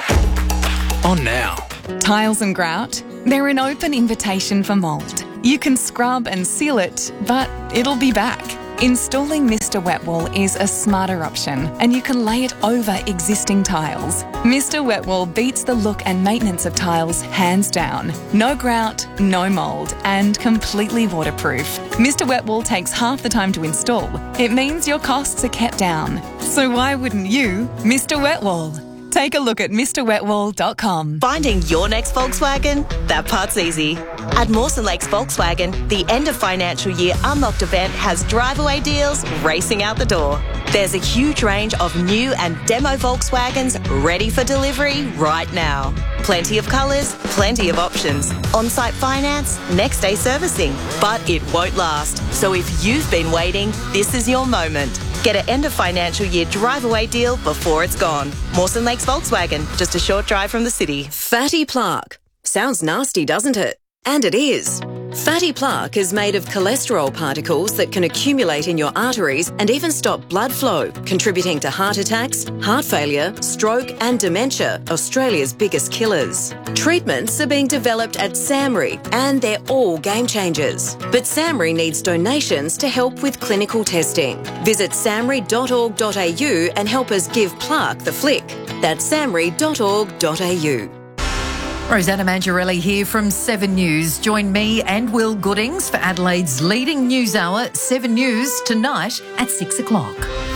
Speaker 22: On now.
Speaker 23: Tiles and grout, they're an open invitation for mould. You can scrub and seal it, but it'll be back. Installing Mr. Wet Wall is a smarter option, and you can lay it over existing tiles. Mr. Wet Wall beats the look and maintenance of tiles hands down. No grout, no mould, and completely waterproof. Mr. Wet Wall takes half the time to install. It means your costs are kept down. So why wouldn't you, Mr. Wet Wall? Take a look at MrWetWall.com.
Speaker 24: Finding your next Volkswagen? That part's easy. At Mawson Lakes Volkswagen, the end of financial year Unlocked event has drive-away deals racing out the door. There's a huge range of new and demo Volkswagens ready for delivery right now. Plenty of colours, plenty of options. On-site finance, next-day servicing. But it won't last. So if you've been waiting, this is your moment. Get an end of financial year drive-away deal before it's gone. Mawson Lakes Volkswagen, just a short drive from the city.
Speaker 12: Fatty plaque. Sounds nasty, doesn't it? And it is. Fatty plaque is made of cholesterol particles that can accumulate in your arteries and even stop blood flow, contributing to heart attacks, heart failure, stroke and dementia, Australia's biggest killers. Treatments are being developed at SAMRI and they're all game changers. But SAMRI needs donations to help with clinical testing. Visit samri.org.au and help us give plaque the flick. That's samri.org.au.
Speaker 25: Rosanna Mangiarelli here from 7 News. Join me and Will Goodings for Adelaide's leading news hour, 7 News, tonight at 6 o'clock.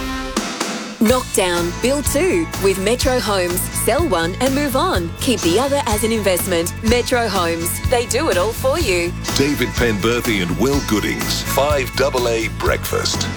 Speaker 12: Knock down, build 2 with Metro Homes. Sell one and move on. Keep the other as an investment. Metro Homes. They do it all for you.
Speaker 13: David Penberthy and Will Goodings. 5AA Breakfast.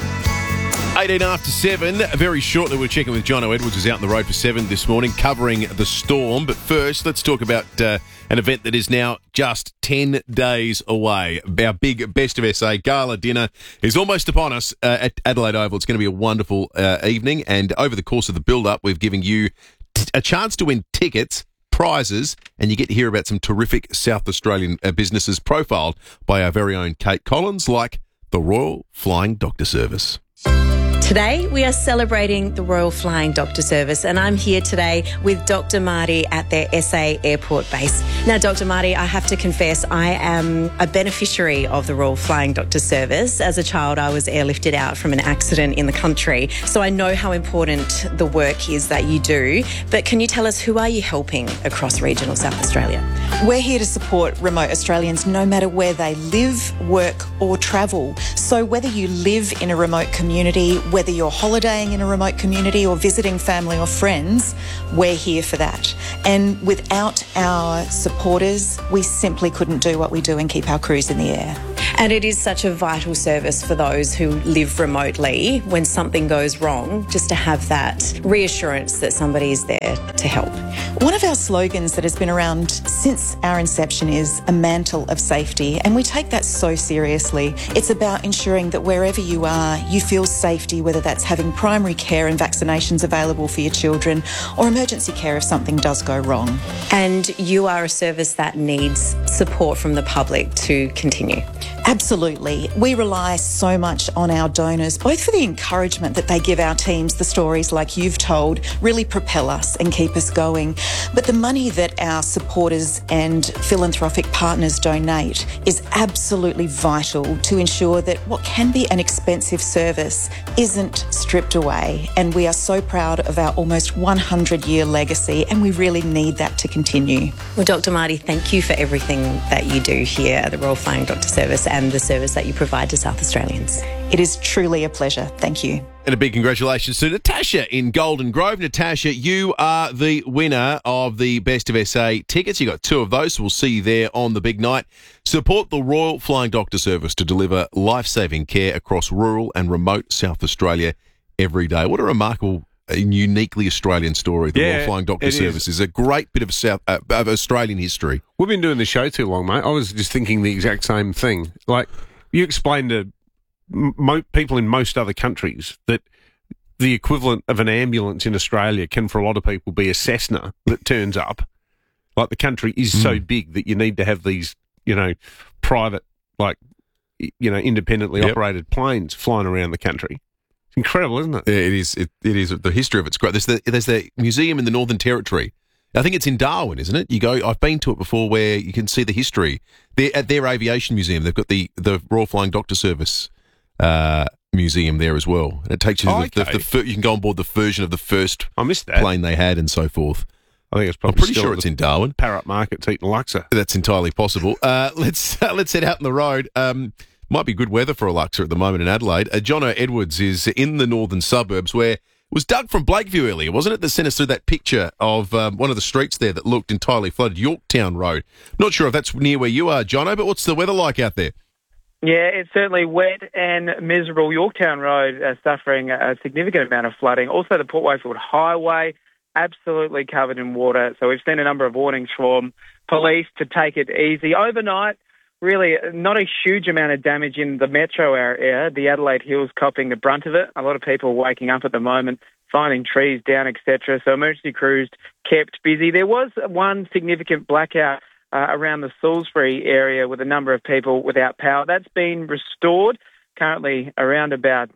Speaker 1: 18 after 7. Very shortly, we're checking with Jono Edwards, who's out on the road for 7 this morning, covering the storm. But first, let's talk about an event that is now just 10 days away. Our big Best of SA Gala dinner is almost upon us at Adelaide Oval. It's going to be a wonderful evening. And over the course of the build-up, we've given you a chance to win tickets, prizes, and you get to hear about some terrific South Australian businesses profiled by our very own Kate Collins, like the Royal Flying Doctor Service.
Speaker 26: Today, we are celebrating the Royal Flying Doctor Service, and I'm here today with Dr. Marty at their SA Airport base. Now, Dr. Marty, I have to confess, I am a beneficiary of the Royal Flying Doctor Service. As a child, I was airlifted out from an accident in the country, so I know how important the work is that you do. But can you tell us, who are you helping across regional South Australia?
Speaker 4: We're here to support remote Australians no matter where they live, work or travel. So whether you live in a remote community, whether you're holidaying in a remote community or visiting family or friends, we're here for that. And without our supporters, we simply couldn't do what we do and keep our crews in the air.
Speaker 26: And it is such a vital service for those who live remotely when something goes wrong, just to have that reassurance that somebody is there to help.
Speaker 4: One of our slogans that has been around since our inception is a mantle of safety, and we take that so seriously. It's about ensuring that wherever you are, you feel safety, whether that's having primary care and vaccinations available for your children or emergency care if something does go wrong.
Speaker 26: And you are a service that needs support from the public to continue.
Speaker 4: Absolutely. We rely so much on our donors, both for the encouragement that they give our teams. The stories like you've told really propel us and keep us going. But the money that our supporters and philanthropic partners donate is absolutely vital to ensure that what can be an expensive service isn't stripped away. And we are so proud of our almost 100-year legacy, and we really need that to continue.
Speaker 26: Well, Dr. Marty, thank you for everything that you do here at the Royal Flying Doctor Service and the service that you provide to South Australians.
Speaker 4: It is truly a pleasure. Thank you.
Speaker 1: And a big congratulations to Natasha in Golden Grove. Natasha, you are the winner of the Best of SA tickets. You got 2 of those, so we'll see you there on the big night. Support the Royal Flying Doctor Service to deliver life-saving care across rural and remote South Australia every day. What a remarkable and uniquely Australian story. The Royal Flying Doctor Service is a great bit of Australian history.
Speaker 2: We've been doing the show too long, mate. I was just thinking the exact same thing. Like, you explained to people in most other countries that the equivalent of an ambulance in Australia can, for a lot of people, be a Cessna that turns up. Like, the country is so big that you need to have these, private, independently operated planes flying around the country. It's incredible, isn't it?
Speaker 1: Yeah, it is. It is. The history of it's great. There's the museum in the Northern Territory. I think it's in Darwin, isn't it? You go. I've been to it before, where you can see the history. At their aviation museum, they've got the Royal Flying Doctor Service museum there as well. And it takes you to you can go on board the version of the first plane they had and so forth.
Speaker 2: I think it's probably
Speaker 1: I'm pretty sure it's in Darwin.
Speaker 2: Parrot Market to eat Luxor.
Speaker 1: That's entirely possible. Let's head out on the road. Might be good weather for a Luxor at the moment in Adelaide. Jono Edwards is in the northern suburbs, where it was Doug from Blakeview earlier, wasn't it, that sent us through that picture of one of the streets there that looked entirely flooded, Yorktown Road. Not sure if that's near where you are, Jono, but what's the weather like out there?
Speaker 6: Yeah, it's certainly wet and miserable. Yorktown Road suffering a significant amount of flooding. Also, the Port Wakefield Highway absolutely covered in water. So we've seen a number of warnings from police to take it easy. Overnight, really not a huge amount of damage in the metro area. The Adelaide Hills copping the brunt of it. A lot of people waking up at the moment, finding trees down, etc. So emergency crews kept busy. There was one significant blackout around the Salisbury area with a number of people without power. That's been restored. Currently around about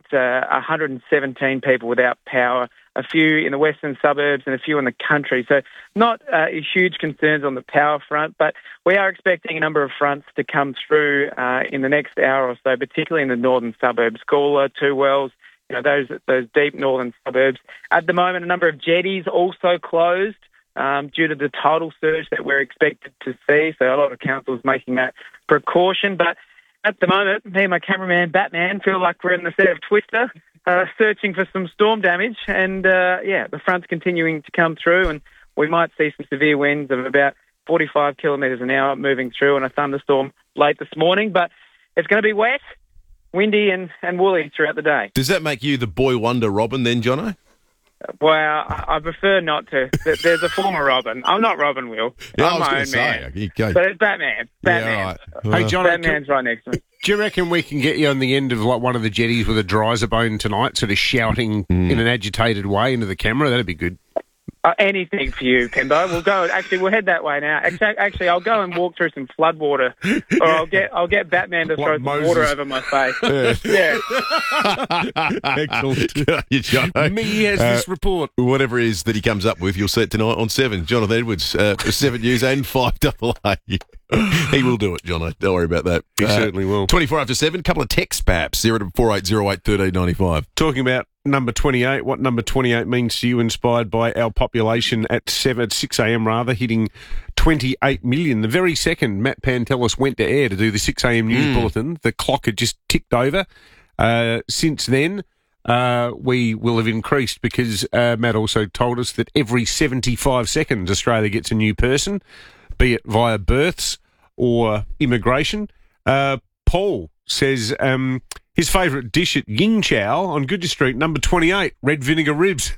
Speaker 6: 117 people without power, a few in the western suburbs and a few in the country. So not huge concerns on the power front, but we are expecting a number of fronts to come through in the next hour or so, particularly in the northern suburbs, Gawler, Two Wells, those deep northern suburbs. At the moment, a number of jetties also closed due to the tidal surge that we're expected to see. So a lot of councils making that precaution. But at the moment, me and my cameraman, Batman, feel like we're in the set of Twister, searching for some storm damage. And, the front's continuing to come through, and we might see some severe winds of about 45 kilometres an hour moving through and a thunderstorm late this morning. But it's going to be wet, windy and woolly throughout the day.
Speaker 1: Does that make you the boy wonder Robin then, Jono?
Speaker 6: Well, I prefer not to. There's a former Robin. I'm not Robin, Will. I'm my own man. But it's Batman. Batman.
Speaker 2: Yeah, right. Hey, John,
Speaker 6: Batman's right next to me.
Speaker 2: Do you reckon we can get you on the end of one of the jetties with a dryzer bone tonight, sort of shouting in an agitated way into the camera? That'd be good.
Speaker 6: Anything for you, Pembo. We'll go. Actually, we'll head that way now. Actually, I'll go and walk through some flood water, or I'll get Batman to throw some water over my face. Yeah.
Speaker 2: Excellent. Me has this report.
Speaker 1: Whatever it is that he comes up with, you'll see it tonight on 7. Jonathan Edwards, for 7 News and 5AA. He will do it, Jono. Don't worry about that.
Speaker 2: He certainly will.
Speaker 1: 24 after 7. Couple of texts, perhaps. 04808 1395.
Speaker 2: Talking about number 28, what number 28 means to you, inspired by our population at 6 a.m. hitting 28 million. The very second Matt Pantelis went to air to do the 6 a.m. news bulletin, the clock had just ticked over. Since then, we will have increased because Matt also told us that every 75 seconds Australia gets a new person, be it via births or immigration. Paul says his favourite dish at Ying Chow on Goodger Street, number 28, red vinegar ribs.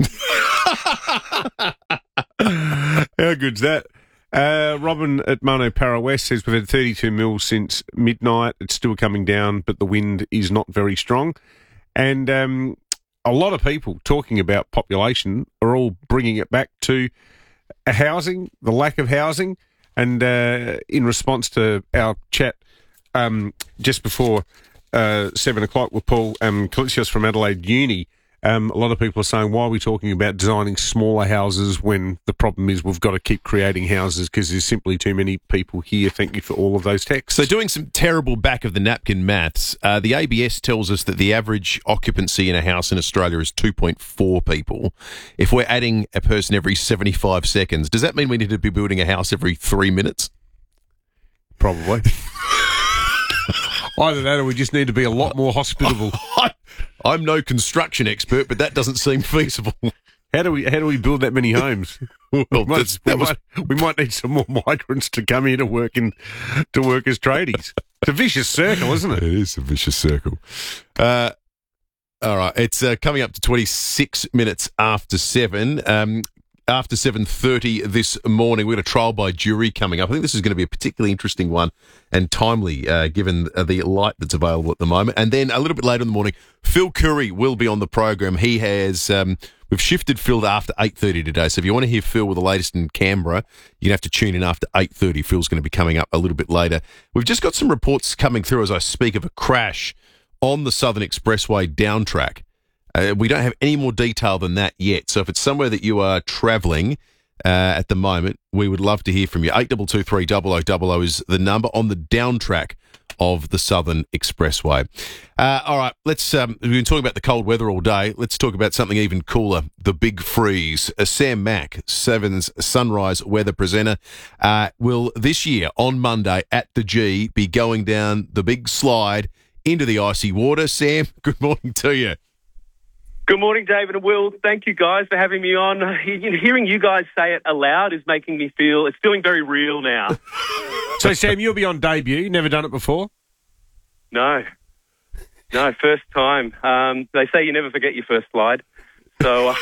Speaker 2: How good's that? Robin at Mono Para West says we've had 32 mil since midnight. It's still coming down, but the wind is not very strong. And a lot of people talking about population are all bringing it back to housing, the lack of housing. And in response to our chat just before 7 o'clock with Paul Kalitsios from Adelaide Uni, a lot of people are saying, why are we talking about designing smaller houses when the problem is we've got to keep creating houses because there's simply too many people here. Thank you for all of those texts.
Speaker 1: So doing some terrible back-of-the-napkin maths, the ABS tells us that the average occupancy in a house in Australia is 2.4 people. If we're adding a person every 75 seconds, does that mean we need to be building a house every 3 minutes?
Speaker 2: Probably. Either that or we just need to be a lot more hospitable.
Speaker 1: I'm no construction expert, but that doesn't seem feasible.
Speaker 2: How do we build that many homes?
Speaker 1: Well,
Speaker 2: we might need some more migrants to come here to work as tradies. It's a vicious circle, isn't it?
Speaker 1: It is a vicious circle. All right, it's coming up to 26 minutes after 7. After 7:30 this morning, we've got a trial by jury coming up. I think this is going to be a particularly interesting one and timely, given the light that's available at the moment. And then a little bit later in the morning, Phil Curry will be on the program. He has, we've shifted Phil to after 8:30 today. So if you want to hear Phil with the latest in Canberra, you're going to have to tune in after 8:30. Phil's going to be coming up a little bit later. We've just got some reports coming through as I speak of a crash on the Southern Expressway down track. We don't have any more detail than that yet. So if it's somewhere that you are travelling at the moment, we would love to hear from you. 8223 0000 is the number on the down track of the Southern Expressway. All right, let's. We've been talking about the cold weather all day. Let's talk about something even cooler: the big freeze. Sam Mack, Seven's Sunrise weather presenter, will this year on Monday at the G be going down the big slide into the icy water. Sam, good morning to you.
Speaker 3: Good morning, David and Will. Thank you guys for having me on. Hearing you guys say it aloud is making me feel, it's feeling very real now.
Speaker 2: So, Sam, you'll be on debut. Never done it before?
Speaker 3: No, first time. They say you never forget your first slide. So,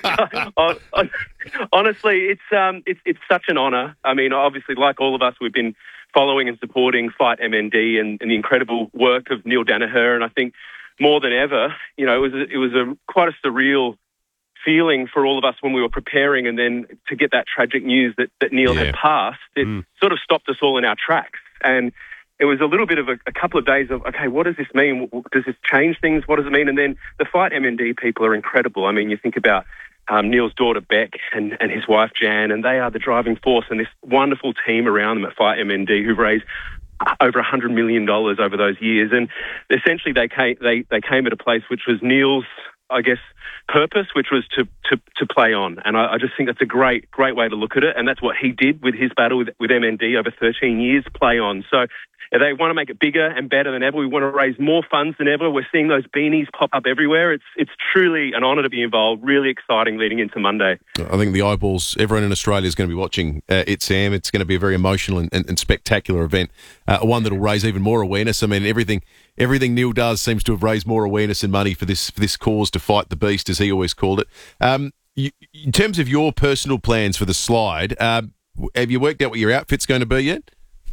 Speaker 3: honestly, it's such an honour. I mean, obviously, like all of us, we've been following and supporting Fight MND and the incredible work of Neil Danaher, and I think more than ever, you know, it was quite a surreal feeling for all of us when we were preparing, and then to get that tragic news that Neil had passed, it sort of stopped us all in our tracks. And it was a little bit of a couple of days of, okay, what does this mean? Does this change things? What does it mean? And then the Fight MND people are incredible. I mean, you think about Neil's daughter Beck and his wife Jan, and they are the driving force, and this wonderful team around them at Fight MND who've raised over $100 million over those years. And essentially they came at a place which was Neil's, I guess, purpose, which was to play on. And I just think that's a great way to look at it. And that's what he did with his battle with MND over 13 years, play on. So they want to make it bigger and better than ever. We want to raise more funds than ever. We're seeing those beanies pop up everywhere. It's truly an honour to be involved. Really exciting leading into Monday.
Speaker 1: I think the eyeballs, everyone in Australia is going to be watching it, Sam. It's going to be a very emotional and spectacular event, one that will raise even more awareness. I mean, everything Neil does seems to have raised more awareness and money for this cause to fight the beast, as he always called it. In terms of your personal plans for the slide, have you worked out what your outfit's going to be yet?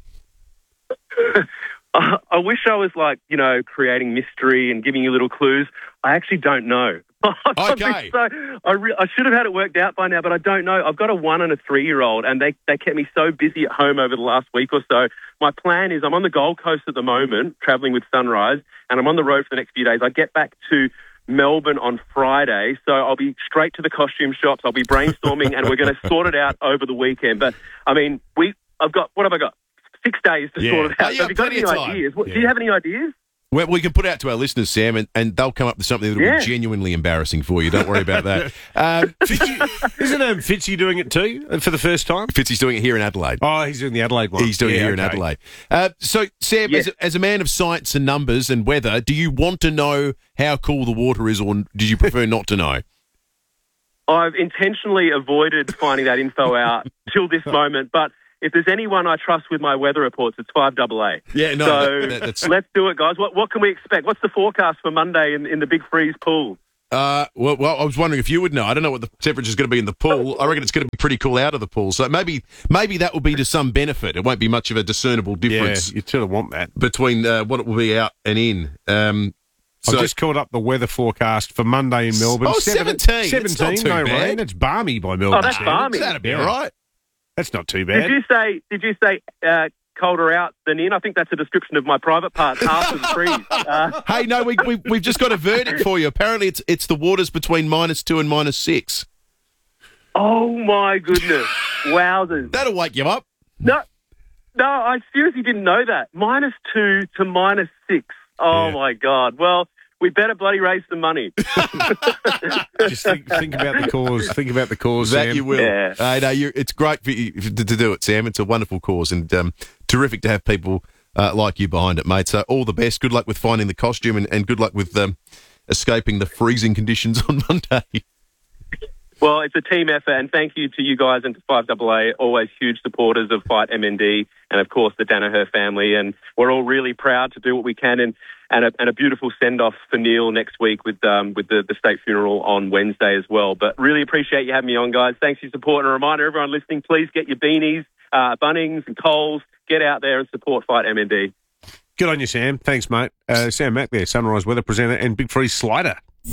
Speaker 3: I wish I was creating mystery and giving you little clues. I actually don't know.
Speaker 1: Okay.
Speaker 3: I should have had it worked out by now, but I don't know. I've got a 1 and a 3-year-old, and they kept me so busy at home over the last week or so. My plan is I'm on the Gold Coast at the moment, travelling with Sunrise, and I'm on the road for the next few days. I get back to Melbourne on Friday, so I'll be straight to the costume shops. I'll be brainstorming, and we're going to sort it out over the weekend. But, I mean, what have I got? 6 days to sort it out. So have you got any ideas? Do you have any ideas?
Speaker 1: Well, we can put it out to our listeners, Sam, and they'll come up with something that will be genuinely embarrassing for you. Don't worry about that.
Speaker 2: Isn't Fitzy doing it too for the first time?
Speaker 1: Fitzy's doing it here in Adelaide.
Speaker 2: Oh, he's doing the Adelaide one.
Speaker 1: He's doing it here in Adelaide. So, Sam, as a man of science and numbers and weather, do you want to know how cool the water is, or did you prefer not to know?
Speaker 3: I've intentionally avoided finding that info out till this moment, but if there's anyone I trust with my weather reports, it's 5AA.
Speaker 1: Yeah, no.
Speaker 3: So let's do it, guys. What can we expect? What's the forecast for Monday in the Big Freeze pool?
Speaker 1: Well, I was wondering if you would know. I don't know what the temperature's going to be in the pool. I reckon it's going to be pretty cool out of the pool. So maybe that will be to some benefit. It won't be much of a discernible difference.
Speaker 2: Yeah, you sort of want that.
Speaker 1: Between what it will be out and in.
Speaker 2: I just called up the weather forecast for Monday in Melbourne.
Speaker 1: Oh, 17.
Speaker 2: 17, no rain. It's balmy by Melbourne.
Speaker 3: Oh, that's balmy.
Speaker 1: That'd be all right.
Speaker 2: That's not too bad.
Speaker 3: Did you say colder out than in? I think that's a description of my private parts after the freeze.
Speaker 1: Hey, no, we've just got a verdict for you. Apparently, it's the waters between -2 and -6.
Speaker 3: Oh my goodness! Wowzers!
Speaker 1: That'll wake you up.
Speaker 3: No, I seriously didn't know that. -2 to -6. Oh my God! Well, we better bloody raise some money.
Speaker 2: Just think about the cause. Think about the cause,
Speaker 1: That
Speaker 2: Sam.
Speaker 1: you will.
Speaker 3: Yeah.
Speaker 1: It's great for you to do it, Sam. It's a wonderful cause and terrific to have people like you behind it, mate. So all the best. Good luck with finding the costume and good luck with escaping the freezing conditions on Monday.
Speaker 3: Well, it's a team effort, and thank you to you guys and to 5AA, always huge supporters of Fight MND, and of course the Danaher family. And we're all really proud to do what we can, and a beautiful send-off for Neil next week with the state funeral on Wednesday as well. But really appreciate you having me on, guys. Thanks for your support, and a reminder, everyone listening, please get your beanies, Bunnings and Coles. Get out there and support Fight MND.
Speaker 2: Good on you, Sam. Thanks, mate. Sam Mack there, Sunrise Weather presenter and Big Freeze Slider.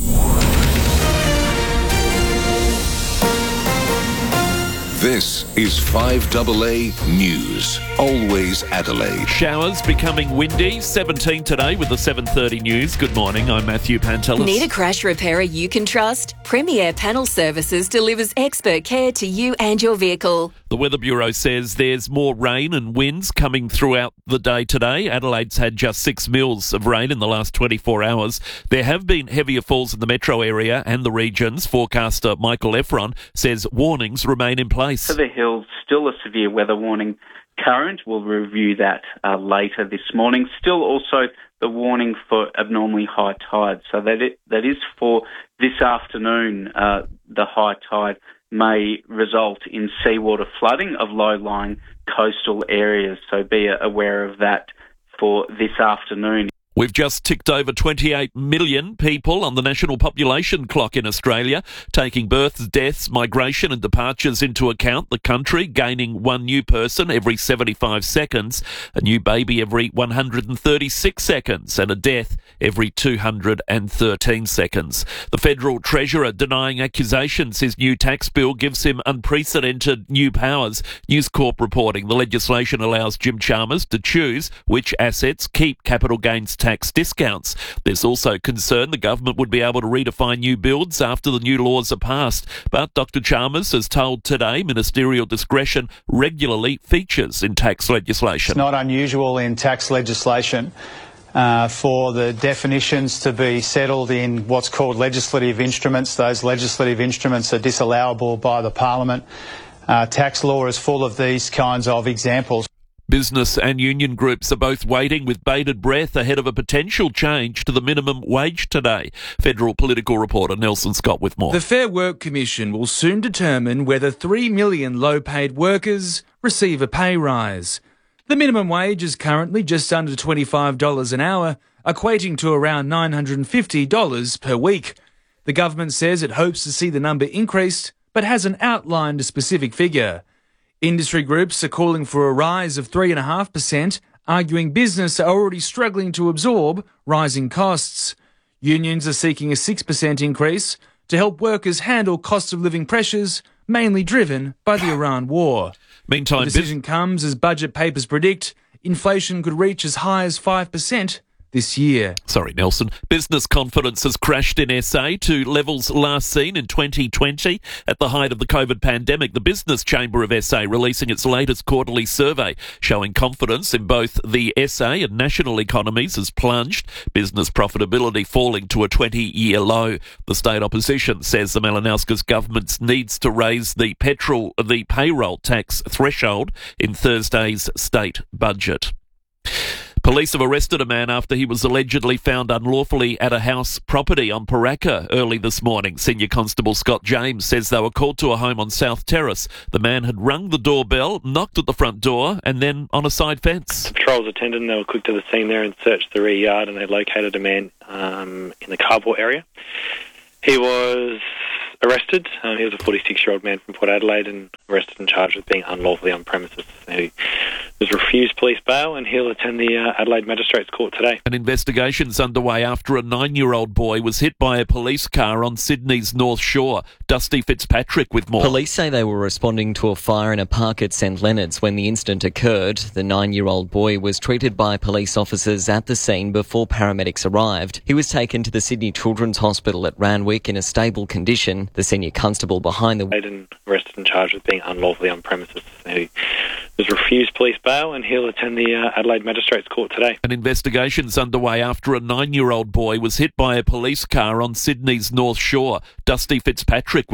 Speaker 13: This is 5AA News. Always Adelaide.
Speaker 15: Showers becoming windy. 17 today with the 7:30 news. Good morning. I'm Matthew Pantelis.
Speaker 12: Need a crash repairer you can trust? Premier Panel Services delivers expert care to you and your vehicle.
Speaker 15: The Weather Bureau says there's more rain and winds coming throughout the day today. Adelaide's had just 6 mils of rain in the last 24 hours. There have been heavier falls in the metro area and the regions. Forecaster Michael Efron says warnings remain in place.
Speaker 5: For the hills, still a severe weather warning current. We'll review that later this morning. Still also the warning for abnormally high tide. So that is for this afternoon. The high tide may result in seawater flooding of low-lying coastal areas. So be aware of that for this afternoon.
Speaker 15: We've just ticked over 28 million people on the national population clock in Australia. Taking births, deaths, migration and departures into account, the country gaining one new person every 75 seconds, a new baby every 136 seconds and a death every 213 seconds. The Federal Treasurer denying accusations his new tax bill gives him unprecedented new powers. News Corp reporting the legislation allows Jim Chalmers to choose which assets keep capital gains tax discounts. There's also concern the government would be able to redefine new builds after the new laws are passed. But Dr. Chalmers has told Today ministerial discretion regularly features in tax legislation.
Speaker 8: It's not unusual in tax legislation for the definitions to be settled in what's called legislative instruments. Those legislative instruments are disallowable by the Parliament. Tax law is full of these kinds of examples.
Speaker 15: Business and union groups are both waiting with bated breath ahead of a potential change to the minimum wage today. Federal political reporter Nelson Scott with more.
Speaker 9: The Fair Work Commission will soon determine whether 3 million low-paid workers receive a pay rise. The minimum wage is currently just under $25 an hour, equating to around $950 per week. The government says it hopes to see the number increased, but hasn't outlined a specific figure. Industry groups are calling for a rise of 3.5%, arguing business are already struggling to absorb rising costs. Unions are seeking a 6% increase to help workers handle cost of living pressures, mainly driven by the Iran war.
Speaker 15: Meantime,
Speaker 9: the decision comes as budget papers predict inflation could reach as high as 5% this year.
Speaker 15: Sorry, Nelson. Business confidence has crashed in SA to levels last seen in 2020. At the height of the COVID pandemic, the Business Chamber of SA releasing its latest quarterly survey showing confidence in both the SA and national economies has plunged, business profitability falling to a 20-year low. The state opposition says the Malinauskas government needs to raise the payroll tax threshold in Thursday's state budget. Police have arrested a man after he was allegedly found unlawfully at a house property on Paraka early this morning. Senior Constable Scott James says they were called to a home on South Terrace. The man had rung the doorbell, knocked at the front door, and then on a side fence.
Speaker 10: Patrols attended and they were quick to the scene there and searched the rear yard, and they located a man in the carport area. He was arrested. He was a 46-year-old man from Port Adelaide and arrested and charged with being unlawfully on premises. He was refused police bail and he'll attend the Adelaide Magistrates Court today.
Speaker 15: An investigation's underway after a 9-year-old boy was hit by a police car on Sydney's North Shore. Dusty Fitzpatrick with more.
Speaker 11: Police say they were responding to a fire in a park at St Leonard's when the incident occurred. The 9-year-old boy was treated by police officers at the scene before paramedics arrived. He was taken to the Sydney Children's Hospital at Randwick in a stable condition. The senior constable behind the...
Speaker 10: Arrested and charged with being unlawfully on premises. He was refused police bail and he'll attend the Adelaide Magistrates Court today.
Speaker 15: An investigation's underway after a 9-year-old boy was hit by a police car on Sydney's North Shore. Dusty Fitzpatrick